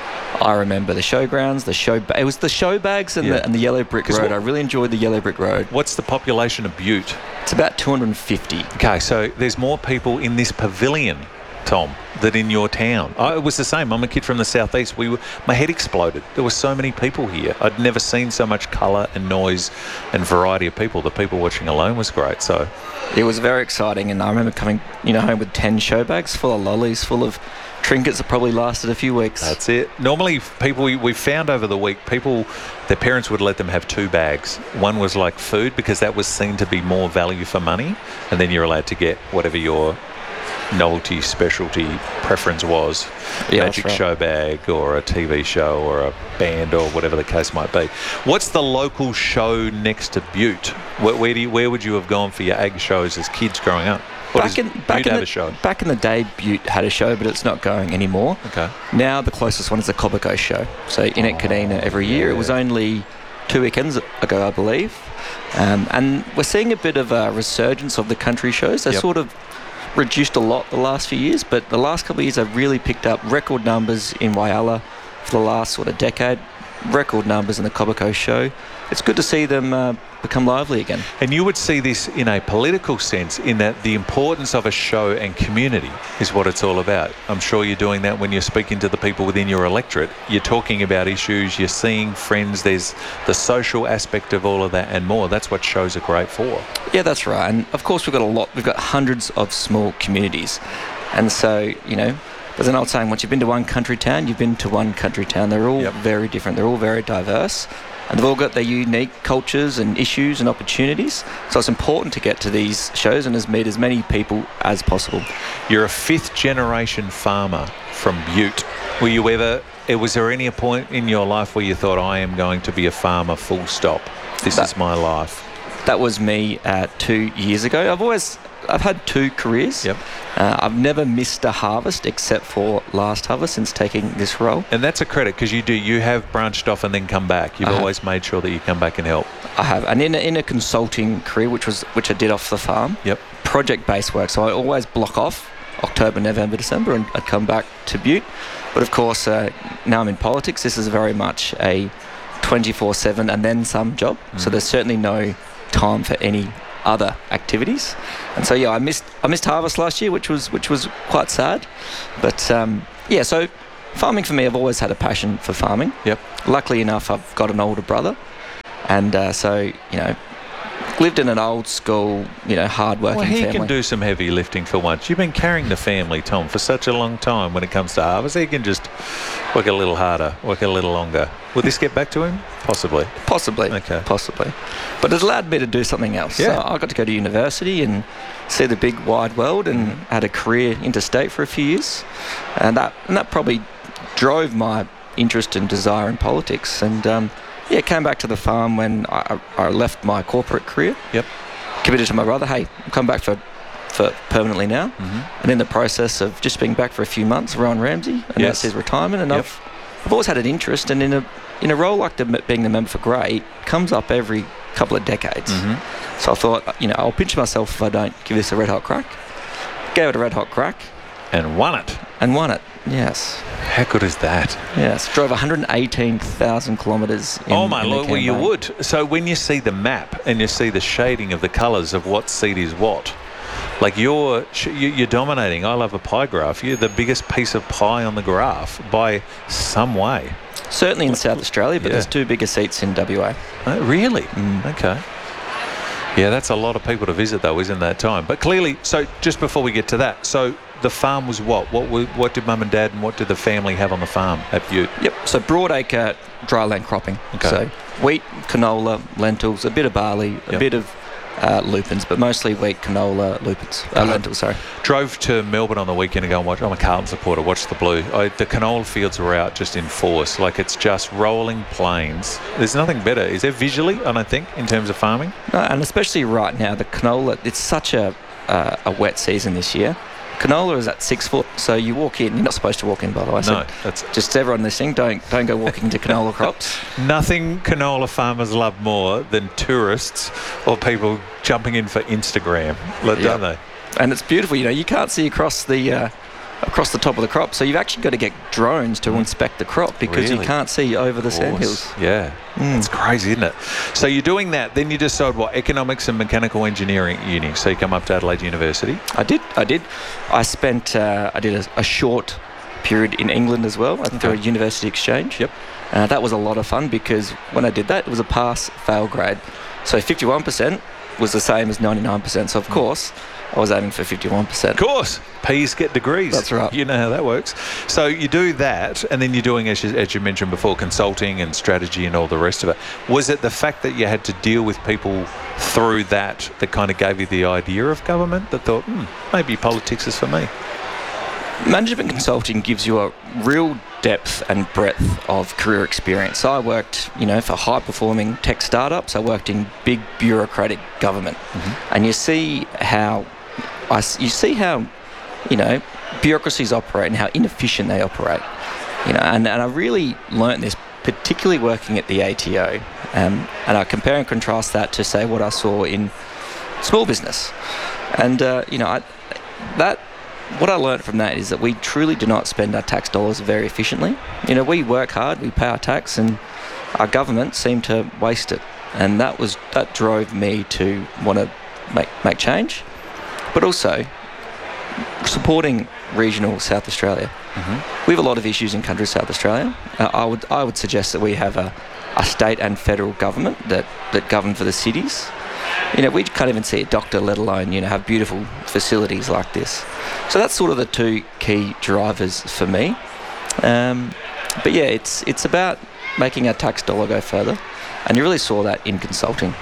I remember the showgrounds, the show. Ba- it was the show bags and, yeah. the, and the yellow brick road. What, I really enjoyed the yellow brick road. What's the population of Butte? It's about two hundred fifty. Okay, so there's more people in this pavilion, Tom, than in your town. I, it was the same. I'm a kid from the southeast. We were, my head exploded. There were so many people here. I'd never seen so much colour and noise and variety of people. The people watching alone was great. So it was very exciting, and I remember coming, you know, home with ten show bags full of lollies, full of trinkets that probably lasted a few weeks. That's it. Normally, people we, we found over the week, people, their parents would let them have two bags. One was like food, because that was seen to be more value for money, and then you're allowed to get whatever your novelty specialty preference was. Yeah, magic right. show bag or a T V show or a band or whatever the case might be. What's the local show next to Butte? Where, where, do you, where would you have gone for your ag shows as kids growing up? What back in, back, in the, a show? back in the day, Butte had a show, but it's not going anymore. Okay. Now the closest one is the Cobber Coast show. So in at Kadina every year. Yeah. It was only two weekends ago, I believe. Um, and we're seeing a bit of a resurgence of the country shows. They yep. sort of reduced a lot the last few years, but the last couple of years have really picked up record numbers in Whyalla for the last sort of decade. Record numbers in the Cobber Coast show. It's good to see them uh, become lively again. And you would see this in a political sense, in that the importance of a show and community is what it's all about. I'm sure you're doing that when you're speaking to the people within your electorate. You're talking about issues, you're seeing friends, there's the social aspect of all of that and more. That's what shows are great for. Yeah, that's right. And of course we've got a lot, we've got hundreds of small communities. And so, you know, there's an old saying, once you've been to one country town, you've been to one country town. They're all yep. very different. They're all very diverse. And they've all got their unique cultures and issues and opportunities. So it's important to get to these shows and as meet as many people as possible. You're a fifth generation farmer from Butte. Were you ever, was there any point in your life where you thought, I am going to be a farmer, full stop? This that, is my life. That was me uh, two years ago. I've always... I've had two careers. Yep. Uh, I've never missed a harvest except for last harvest since taking this role. And that's a credit, because you do. You have branched off and then come back. You've I always have. made sure that you come back and help. I have. And in a, in a consulting career, which was which I did off the farm, yep. project-based work. So I always block off October, November, December, and I'd come back to Butte. But of course, uh, now I'm in politics. This is very much a twenty-four seven and then some job. Mm. So there's certainly no time for any other activities. And so yeah, I missed I missed harvest last year, which was which was quite sad. But um, yeah, so farming for me, I've always had a passion for farming. Yep. Luckily enough, I've got an older brother, and uh, so you know, lived in an old school, you know, hard-working Well, he family. can do some heavy lifting for once. You've been carrying the family, Tom, for such a long time when it comes to harvest. He can just work a little harder, work a little longer. Will this get back to him? Possibly. Possibly. Okay. Possibly. But it allowed me to do something else. Yeah. So I got to go to university and see the big wide world, and Mm-hmm. had a career interstate for a few years. And that and that probably drove my interest and desire in politics. And um, yeah, came back to the farm when I, I left my corporate career. Yep. Committed to my brother, hey, I'm coming back for for permanently now. Mm-hmm. And in the process of just being back for a few months, Rowan Ramsey announced Yes. his retirement, and Yep. I've I've always had an interest, and in a in a role like the, being the member for Grey, it comes up every couple of decades. Mm-hmm. So I thought, you know, I'll pinch myself if I don't give this a red hot crack. Gave it a red hot crack. And won it. And won it, yes. How good is that? Yes, drove one hundred eighteen thousand kilometres in Oh my in the lord, well you campaign. would. So when you see the map and you see the shading of the colours of what seed is what, like you're sh- you- you're dominating. I love a pie graph. You're the biggest piece of pie on the graph by some way. Certainly in South Australia, but Yeah. there's two bigger seats in W A. Oh, really? Mm. Okay. Yeah, that's a lot of people to visit though, isn't that time? But clearly, so just before we get to that, so the farm was what? What were, what did mum and dad and what did the family have on the farm at Butte? Yep, so broadacre dryland cropping. Okay. So wheat, canola, lentils, a bit of barley, a Yep. bit of uh, lupins, but mostly wheat, canola, lupins, uh, Uh, lentils, sorry. Drove to Melbourne on the weekend to go and watch. I'm a Carlton supporter. Watch the Blue. I, the canola fields were out just in force. Like it's just rolling plains. There's nothing better. Is there visually? I don't think in terms of farming. No, and especially right now, the canola, it's such a uh, a wet season this year. Canola is at six foot, so you walk in. You're not supposed to walk in, by the way. So No, that's just everyone listening. Don't don't go walking into canola crops. Nothing canola farmers love more than tourists or people jumping in for Instagram, like, Yeah. don't they? And it's beautiful. You know, you can't see across the uh, across the top of the crop, so you've actually got to get drones to inspect the crop because you Really? can't see over the Of sandhills. course. Yeah, it's crazy, isn't it? So you're doing that, then you decide what economics and mechanical engineering at uni. So you come up to Adelaide University. I did. I did. I spent. Uh, I did a, a short period in England as well through a university exchange. Yep. Uh, that was a lot of fun because when I did that, it was a pass-fail grade. So fifty-one percent was the same as ninety-nine percent. So of course, I was aiming for fifty-one percent. Of course, P's get degrees. That's right. You know how that works. So you do that, and then you're doing, as you, as you mentioned before, consulting and strategy and all the rest of it. Was it the fact that you had to deal with people through that that kind of gave you the idea of government that thought, hmm, maybe politics is for me? Management consulting gives you a real depth and breadth of career experience. So I worked, you know, for high-performing tech startups. I worked in big bureaucratic government, and you see how, I s you see how, you know, bureaucracies operate and how inefficient they operate. You know, and, and I really learnt this, particularly working at the A T O, um, and I compare and contrast that to say what I saw in small business, and uh, you know, I, that. What I learned from that is that we truly do not spend our tax dollars very efficiently. You know, we work hard, we pay our tax, and our government seem to waste it. And that was that drove me to want to make make change, but also supporting regional South Australia. Mm-hmm. We have a lot of issues in country South Australia. Uh, I would I would suggest that we have a, a state and federal government that, that govern for the cities. You know, we can't even see a doctor, let alone, you know, have beautiful facilities like this. So that's sort of the two key drivers for me. Um, but yeah, it's it's about making our tax dollar go further, and you really saw that in consulting.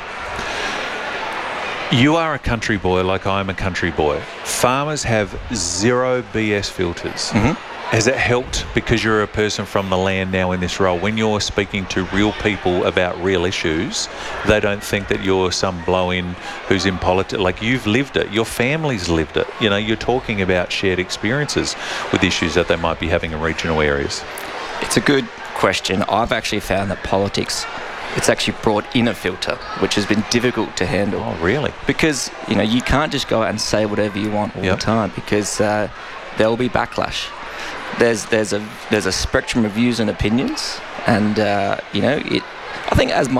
You are a country boy like I'm a country boy. Farmers have zero B S filters. Mm-hmm. Has it helped because you're a person from the land now in this role? When you're speaking to real people about real issues, they don't think that you're some blow-in who's in politics. Like, you've lived it. Your family's lived it. You know, you're talking about shared experiences with issues that they might be having in regional areas. It's a good question. I've actually found that politics, it's actually brought in a filter, which has been difficult to handle. Oh, really? Because, you know, you can't just go out and say whatever you want all Yep. the time, because uh, there will be backlash. There's there's a there's a spectrum of views and opinions, and uh, you know, it. I think as my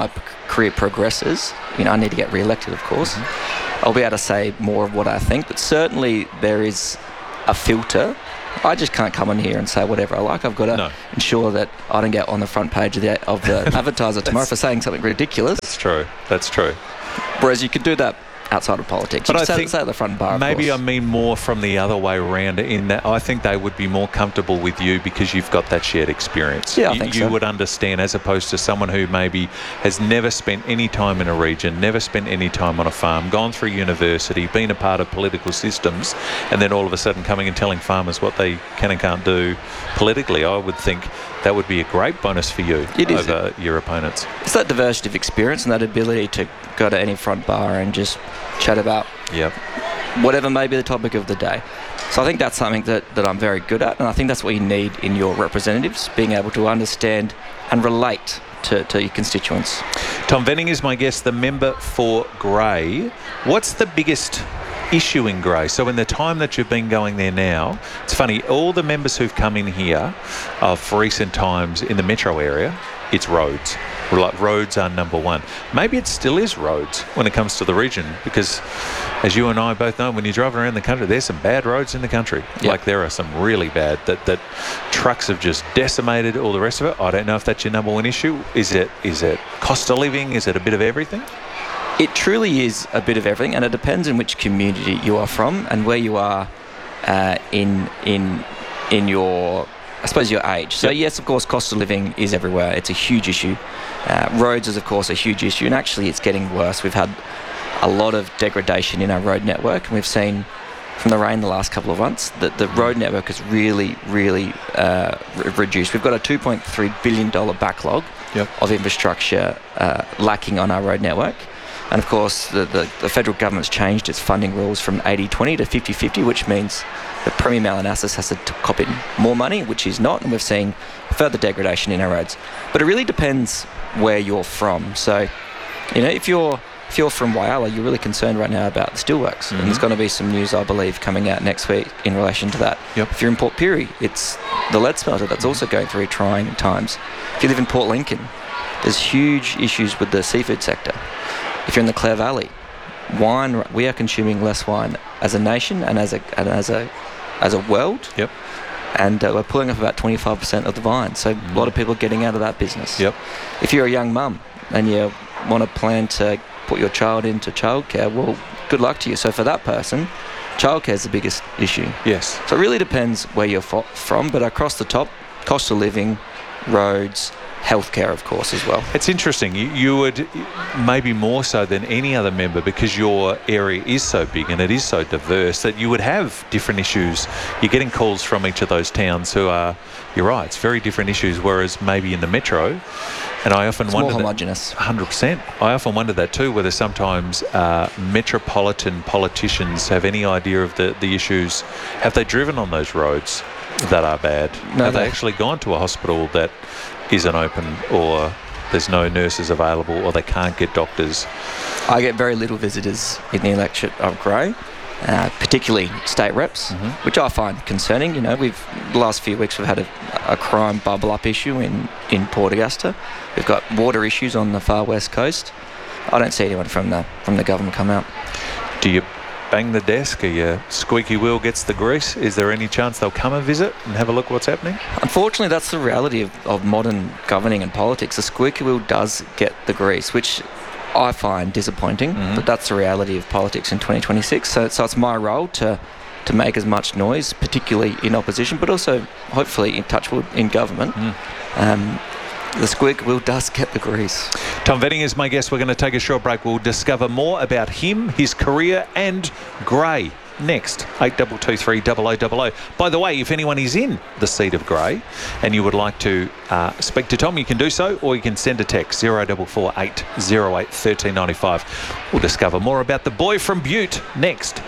career progresses, you know, I need to get re-elected, of course, mm-hmm. I'll be able to say more of what I think, but certainly there is a filter. I just can't come in here and say whatever I like. I've got to no. ensure that I don't get on the front page of the, of the Advertiser tomorrow for saying something ridiculous. That's true. That's true. Whereas you could do that outside of politics. But you I say, think say at the front bar, maybe I mean more from the other way around, in that I think they would be more comfortable with you because you've got that shared experience. Yeah, I you, think you so. would understand, as opposed to someone who maybe has never spent any time in a region, never spent any time on a farm, gone through university, been a part of political systems, and then all of a sudden coming and telling farmers what they can and can't do politically. I would think that would be a great bonus for you it is over your opponents. It's that diversity of experience and that ability to go to any front bar and just chat about yep. whatever may be the topic of the day. So I think that's something that, that I'm very good at, and I think that's what you need in your representatives, being able to understand and relate to, to your constituents. Tom Venning is my guest, the member for Grey. What's the biggest issue in Grey? So in the time that you've been going there now, it's funny, all the members who've come in here of recent times in the metro area, it's roads. Like roads are number one. Maybe it still is roads when it comes to the region, because as you and I both know, when you drive around the country, there's some bad roads in the country. Yep. Like there are some really bad that, that trucks have just decimated, all the rest of it. I don't know if that's your number one issue. Is it is it cost of living? Is it a bit of everything? It truly is a bit of everything, and it depends on which community you are from and where you are uh, in in in your, I suppose, your age. So, yes, of course, cost of living is everywhere. It's a huge issue. Uh, roads is, of course, a huge issue, and actually it's getting worse. We've had a lot of degradation in our road network, and we've seen from the rain the last couple of months that the road network has really, really uh, re- reduced. We've got a two point three billion dollars backlog yep. of infrastructure uh, lacking on our road network. And, of course, the, the, the federal government's changed its funding rules from eighty twenty to fifty fifty, which means that Premier Malinauskas has to t- cop in more money, which is not, and we've seen further degradation in our roads. But it really depends where you're from. So, you know, if you're if you're from Whyalla, you're really concerned right now about the steelworks. Mm-hmm. And there's going to be some news, I believe, coming out next week in relation to that. Yep. If you're in Port Pirie, it's the lead smelter that's also going through trying times. If you live in Port Lincoln, there's huge issues with the seafood sector. If you're in the Clare Valley, wine, we are consuming less wine as a nation and as a and as a as a world. Yep. And uh, we're pulling off about twenty-five percent of the vine. So mm. a lot of people are getting out of that business. Yep. If you're a young mum and you want to plan to put your child into childcare, well, good luck to you. So for that person, childcare is the biggest issue. Yes. So it really depends where you're fo- from, but across the top, cost of living, roads, healthcare, of course, as well. It's interesting. You, you would, maybe more so than any other member, because your area is so big and it is so diverse, that you would have different issues. You're getting calls from each of those towns who are, you're right, it's very different issues, whereas maybe in the metro, and I often it's wonder more homogenous. one hundred percent. I often wonder that too, whether sometimes uh, metropolitan politicians have any idea of the, the issues. Have they driven on those roads that are bad? No, have they they actually gone to a hospital that isn't open, or there's no nurses available, or they can't get doctors? I get very little visitors in the electorate of Grey, uh, particularly state reps, mm-hmm. which I find concerning. You know, we've the last few weeks we've had a, a crime bubble up issue in, in Port Augusta. We've got water issues on the far west coast. I don't see anyone from the from the government come out. Do you bang the desk? Are your squeaky wheel gets the grease? Is there any chance they'll come and visit and have a look what's happening? Unfortunately, that's the reality of, of modern governing and politics. The squeaky wheel does get the grease, which I find disappointing, mm-hmm. but that's the reality of politics in twenty twenty-six. So, so it's my role to to make as much noise, particularly in opposition, but also hopefully in touchwood in government. Mm. Um, the squeaky wheel does get the grease. Tom Venning is my guest. We're going to take a short break. We'll discover more about him, his career, and Grey next. eight two two three double oh double oh. By the way, if anyone is in the seat of Grey and you would like to uh, speak to Tom, you can do so, or you can send a text zero four four eight zero eight one three nine five. We'll discover more about the boy from Butte next.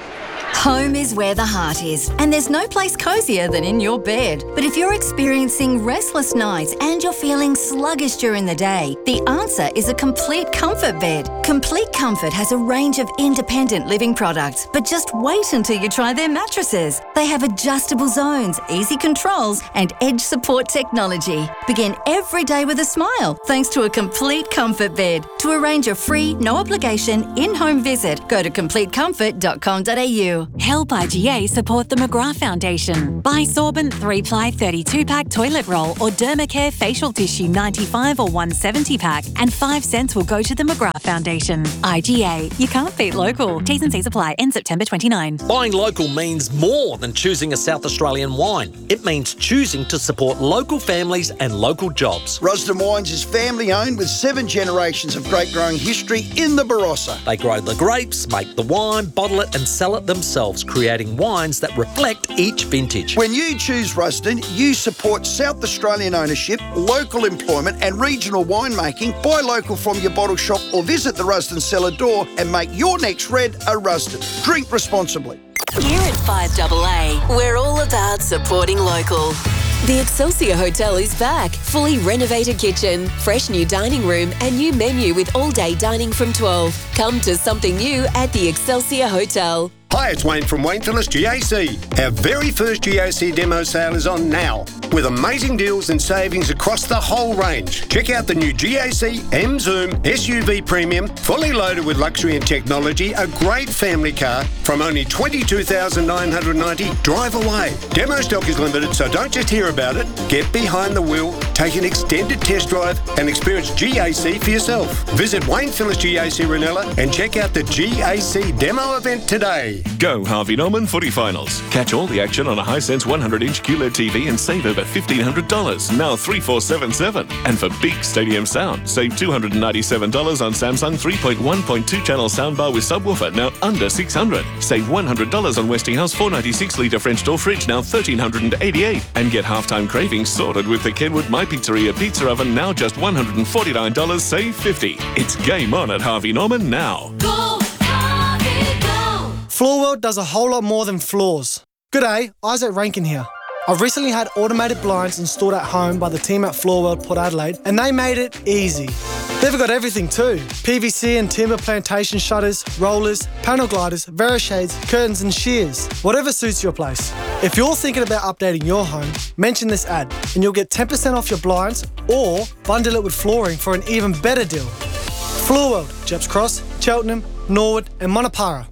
Home is where the heart is, and there's no place cozier than in your bed. But if you're experiencing restless nights and you're feeling sluggish during the day, the answer is a Complete Comfort bed. Complete Comfort has a range of independent living products, but just wait until you try their mattresses. They have adjustable zones, easy controls, and edge support technology. Begin every day with a smile thanks to a Complete Comfort bed. To arrange a free, no obligation, in-home visit, go to complete comfort dot com dot a u. Help I G A support the McGrath Foundation. Buy Sorbent three ply thirty-two pack toilet roll or Dermacare facial tissue ninety-five or one seventy pack, and five cents will go to the McGrath Foundation. I G A, you can't beat local. T's and C's apply. End September twenty-ninth. Buying local means more than choosing a South Australian wine. It means choosing to support local families and local jobs. Rusden Wines is family owned with seven generations of grape growing history in the Barossa. They grow the grapes, make the wine, bottle it and sell it themselves, creating wines that reflect each vintage. When you choose Rusden, you support South Australian ownership, local employment and regional winemaking. Buy local from your bottle shop or visit the Rusden cellar door and make your next red a Rusden. Drink responsibly. Here at five A A, we're all about supporting local. The Excelsior Hotel is back. Fully renovated kitchen, fresh new dining room and new menu with all-day dining from twelve. Come to something new at the Excelsior Hotel. Hi, it's Wayne from Wayne Phillips G A C. Our very first G A C demo sale is on now, with amazing deals and savings across the whole range. Check out the new G A C M Zoom S U V Premium, fully loaded with luxury and technology, a great family car from only twenty-two thousand nine hundred ninety dollars. Drive away. Demo stock is limited, so don't just hear about it. Get behind the wheel, take an extended test drive and experience G A C for yourself. Visit Wayne Phillips G A C Ranella and check out the G A C demo event today. Go Harvey Norman Footy Finals. Catch all the action on a Hisense one hundred inch Q L E D T V and save over fifteen hundred dollars, now three four seven seven. And for big stadium sound, save two hundred ninety-seven dollars on Samsung three point one point two channel soundbar with subwoofer, now under six hundred dollars. Save one hundred dollars on Westinghouse four ninety-six litre French door fridge, now one thousand three hundred eighty-eight dollars. And get halftime cravings sorted with the Kenwood My Pizzeria pizza oven, now just one hundred forty-nine dollars, save fifty dollars. It's game on at Harvey Norman now. Go, Harvey, go! Floorworld does a whole lot more than floors. G'day, Isaac Rankin here. I've recently had automated blinds installed at home by the team at Floorworld Port Adelaide, and they made it easy. They've got everything too. P V C and timber plantation shutters, rollers, panel gliders, Verishades, curtains and shears. Whatever suits your place. If you're thinking about updating your home, mention this ad and you'll get ten percent off your blinds or bundle it with flooring for an even better deal. Floorworld, Jeps Cross, Cheltenham, Norwood and Monopara.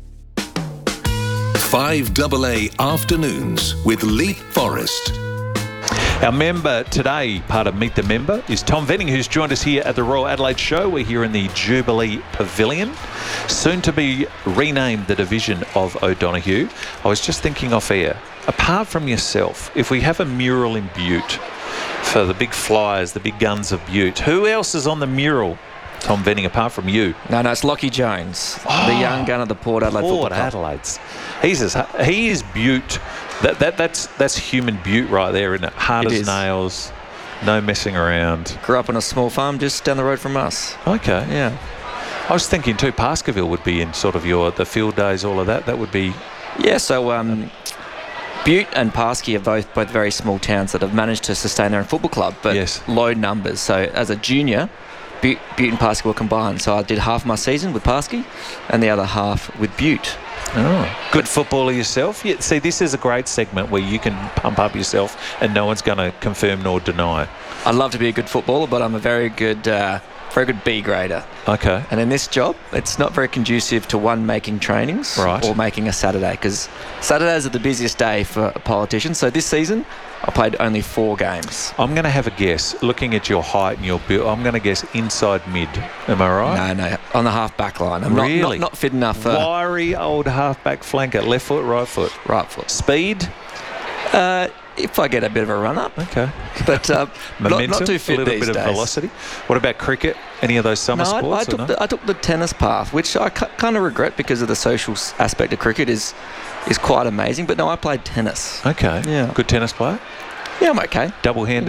five A A Afternoons with Leap Forest. Our member today, part of Meet the Member, is Tom Venning, who's joined us here at the Royal Adelaide Show. We're here in the Jubilee Pavilion, soon to be renamed the Division of O'Donoghue. I was just thinking off air, apart from yourself, if we have a mural in Butte for the big flyers, the big guns of Butte, who else is on the mural, Tom Venning, apart from you? No, no, it's Lockie Jones, oh, the young gun of the Port Adelaide Port Football Club. Adelaide's. He's as, he is Butte. That that that's that's human Butte right there, isn't it? Hard It as is. nails, no messing around. Grew up on a small farm just down the road from us. Okay. Yeah. I was thinking too, Baskerville would be in sort of your the field days, all of that. That would be. Yeah. So um, Butte and Paskey are both both very small towns that have managed to sustain their own football club, but yes. low numbers. So as a junior, Butte, Butte and Paskey were combined. So I did half my season with Paskey, and the other half with Butte. Oh, good footballer yourself. Yeah, see, this is a great segment where you can pump up yourself and no one's going to confirm nor deny. I'd love to be a good footballer, but I'm a very good, uh, very good B grader. Okay. And in this job, it's not very conducive to one making trainings right. or making a Saturday, because Saturdays are the busiest day for a politician. So this season, I played only four games. I'm going to have a guess. Looking at your height and your build, I'm going to guess inside mid. Am I right? No, no, on the half back line. I'm really? not, not, not fit enough for... Wiry old half-back flanker. Left foot, right foot? Right foot. Speed? Uh, if I get a bit of a run-up. Okay. But uh, momentum, not, not too fit a little these bit days. of velocity. What about cricket? Any of those summer no, sports? I, I, took no? the, I took the tennis path, which I kind of regret because of the social aspect of cricket is is quite amazing. But no, I played tennis. Okay. Yeah. Good tennis player? Yeah, I'm okay. Double-handed you know.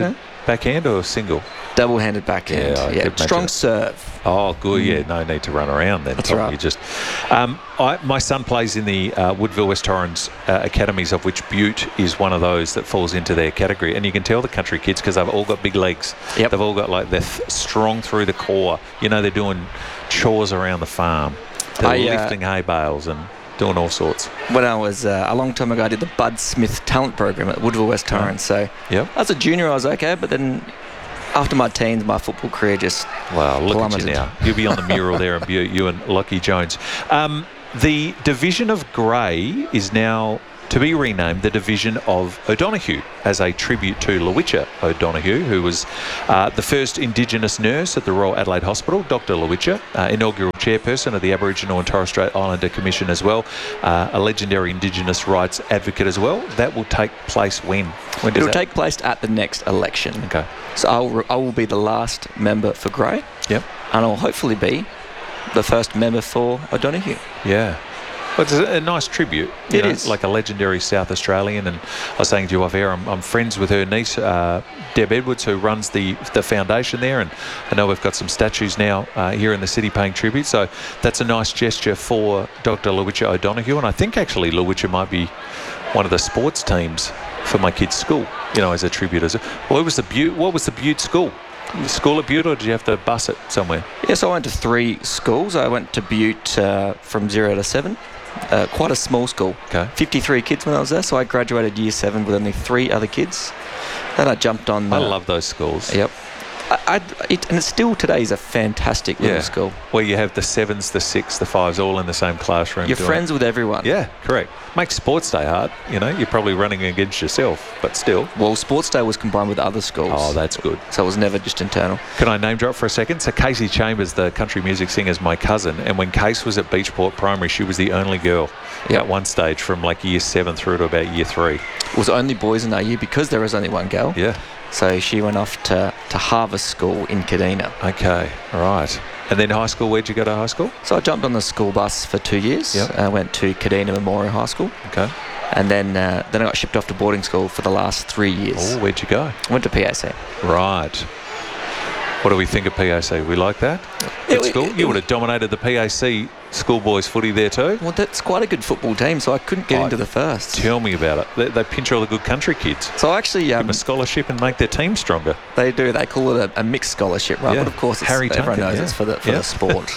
backhand or single? Double-handed backhand. Yeah, I yeah. could imagine Strong it. serve. Oh, good. Mm. Yeah, no need to run around then. That's Tom. right. You just, um, I, my son plays in the uh, Woodville West Torrens uh, academies, of which Butte is one of those that falls into their category. And you can tell the country kids because they've all got big legs. Yep. They've all got like they're th- strong through the core. You know, they're doing chores around the farm. They're I, uh, lifting hay bales and doing all sorts. When I was, uh, a long time ago, I did the Bud Smith talent program at Woodville West Torrens. So yep. as a junior, I was okay, but then after my teens, my football career just Wow, look plummeted. at you now. You'll be on the mural there in Butte, you and Lockie Jones. Um, the Division of Grey is now to be renamed the Division of O'Donoghue as a tribute to Lowitja O'Donoghue, who was uh, the first Indigenous nurse at the Royal Adelaide Hospital, Doctor Lowitja, uh, inaugural chairperson of the Aboriginal and Torres Strait Islander Commission as well, uh, a legendary Indigenous rights advocate as well. That will take place when? When does It'll that? take place at the next election. Okay. So I'll, re- I will be the last member for Grey. Yep. And I'll hopefully be the first member for O'Donoghue. Yeah. Well, it's a, a nice tribute. You It know, is. like a legendary South Australian. And I was saying to you off air, I'm, I'm friends with her niece, uh, Deb Edwards, who runs the the foundation there. And I know we've got some statues now uh, here in the city paying tribute. So that's a nice gesture for Doctor Lowitja O'Donoghue. And I think actually Lowitja might be one of the sports teams for my kids' school, you know, as a tribute. As a, what was the Butte? What was the Butte school? School at Butte, or did you have to bus it somewhere? Yes, I went to three schools. I went to Butte uh, from zero to seven. Uh, quite a small school. Okay. fifty-three kids when I was there, so I graduated year seven with only three other kids. Then I jumped on. I Uh, love those schools. Yep. I, I, it, and it still today is a fantastic little Yeah. school. Where you have the sevens, the six, the fives, all in the same classroom. You're doing friends it. with everyone. Yeah, correct. Makes sports day hard. You know, you're probably running against yourself, but still. Well, sports day was combined with other schools. Oh, that's good. So it was never just internal. Can I name drop for a second? So Casey Chambers, the country music singer, is my cousin, and when Case was at Beachport Primary, she was the only girl Yep. at one stage from like year seven through to about year three. It was only boys in our year because there was only one girl. Yeah. So she went off to, to Harvest School in Kadina. Okay, right. And then high school, where'd you go to high school? So I jumped on the school bus for two years. Yep. I went to Kadina Memorial High School. Okay. And then uh, then I got shipped off to boarding school for the last three years. Oh, where'd you go? I went to P A C. Right. What do we think of P A C? We like that? Good It- school? it- You would have dominated the P A C schoolboys footy there too? Well, that's quite a good football team, so I couldn't get Oh, into the first. Tell me about it. They, they pinch all the good country kids. So actually, Give um, them a scholarship and make their team stronger. they do. They call it a, a mixed scholarship, right? Yeah. But of course, it's, Harry everyone Duncan, knows yeah. it's for the for Yeah. the sport.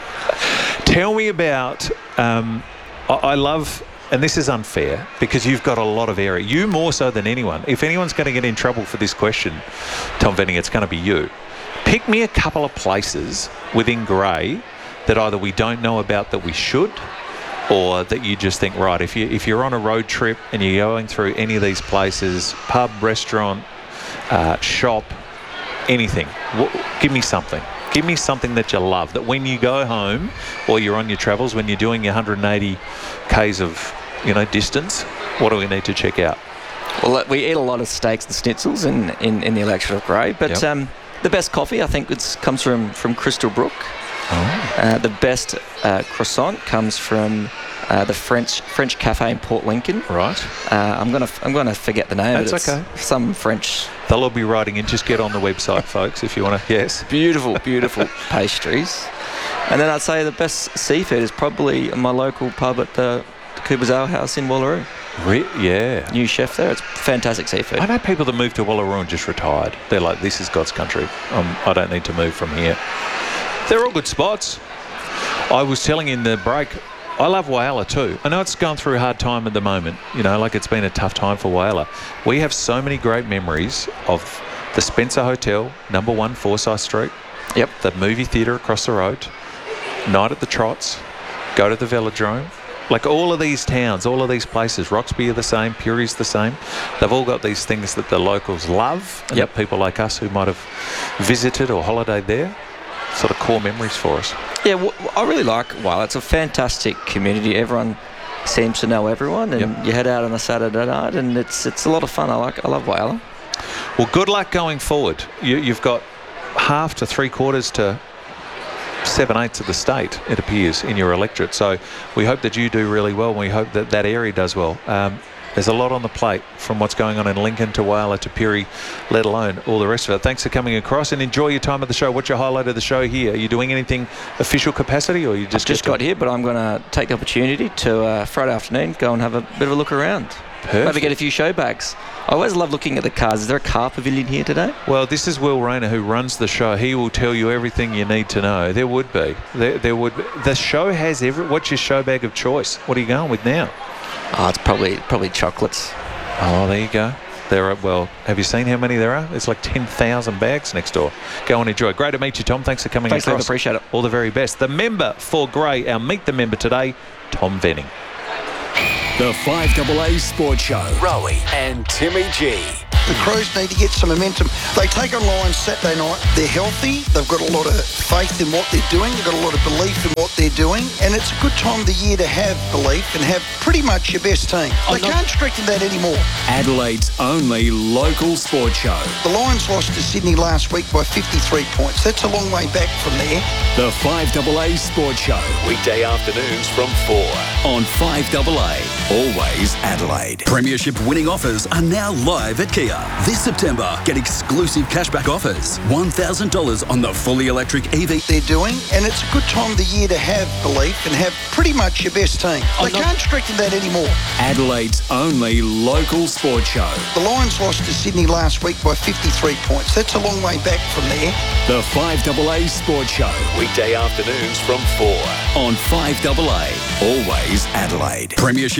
Tell me about, um, I, I love, and this is unfair because you've got a lot of area. You more so than anyone. If anyone's going to get in trouble for this question, Tom Venning, it's going to be you. Pick me a couple of places within Grey that either we don't know about that we should, or that you just think, right, if, you, if you're on a road trip and you're going through any of these places, pub, restaurant, uh, shop, anything, w- give me something. Give me something that you love, that when you go home or you're on your travels, when you're doing your one hundred eighty kays of, you know, distance, what do we need to check out? Well, uh, we eat a lot of steaks and schnitzels in, in, in the election of Grey, but Yep. um, the best coffee, I think, it's, comes from, from Crystal Brook. Oh. Uh, the best uh, croissant comes from uh, the French French cafe in Port Lincoln. Right. Uh, I'm gonna I'm gonna forget the name. That's but it's okay. Some French. They'll all be writing in. Just get on the website, folks, if you want to. Yes. Beautiful, beautiful pastries. And then I'd say the best seafood is probably my local pub at the, the Cooper's Ale House in Wallaroo. Re- yeah. New chef there. It's fantastic seafood. I know people that moved to Wallaroo and just retired. They're like, this is God's country. Um, I don't need to move from here. They're all good spots. I was telling you in the break, I love Whyalla too. I know it's gone through a hard time at the moment. You know, like it's been a tough time for Whyalla. We have so many great memories of the Spencer Hotel, number one, Forsyth Street. Yep. The movie theatre across the road. Night at the Trots. Go to the Velodrome. Like all of these towns, all of these places, Roxby are the same, Puri's the same. They've all got these things that the locals love, and Yep. that people like us who might have visited or holidayed there, sort of core memories for us. Yeah, well, I really like Whyalla. It's a fantastic community. Everyone seems to know everyone, and Yep. you head out on a Saturday night, and it's it's a lot of fun. I like I love Whyalla. Well, good luck going forward. You, you've got half to three quarters to seven eighths of the state, it appears, in your electorate. So we hope that you do really well, and we hope that that area does well. Um, There's a lot on the plate, from what's going on in Lincoln to Whyalla to Pirrie, let alone all the rest of it. Thanks for coming across, and enjoy your time at the show. What's your highlight of the show here? Are you doing anything official capacity, or you just I've just got here, but I'm going to take the opportunity to uh, Friday afternoon go and have a bit of a look around. Perfect. Maybe get a few show bags. I always love looking at the cars. Is there a car pavilion here today? Well, this is Will Rayner, who runs the show. He will tell you everything you need to know. There would be. There, there would be. The show has every... What's your show bag of choice? What are you going with now? Oh, it's probably probably chocolates. Oh, there you go. There are, well, have you seen how many there are? It's like ten thousand bags next door. Go and enjoy. Great to meet you, Tom. Thanks for coming Thanks, across. Liv, appreciate it. All the very best. The member for Grey, our Meet the Member today, Tom Venning. The five A A Sports Show. Rowie and Timmy G. The Crows need to get some momentum. They take on Lions Saturday night. They're healthy. They've got a lot of faith in what they're doing. They've got a lot of belief in what they're doing. And it's a good time of the year to have belief and have pretty much your best team. They can't strengthen that anymore. Adelaide's only local sports show. The Lions lost to Sydney last week by fifty-three points. That's a long way back from there. The five A A Sports Show. Weekday afternoons from four on five A A. Always Adelaide. Premiership winning offers are now live at Kia. This September, get exclusive cashback offers. one thousand dollars on the fully electric E V. They're doing, and it's a good time of the year to have belief and have pretty much your best team. They can't strengthen that anymore. Adelaide's only local sports show. The Lions lost to Sydney last week by fifty-three points. That's a long way back from there. The five A A Sports Show. Weekday afternoons from four on five A A. Always Adelaide. Premiership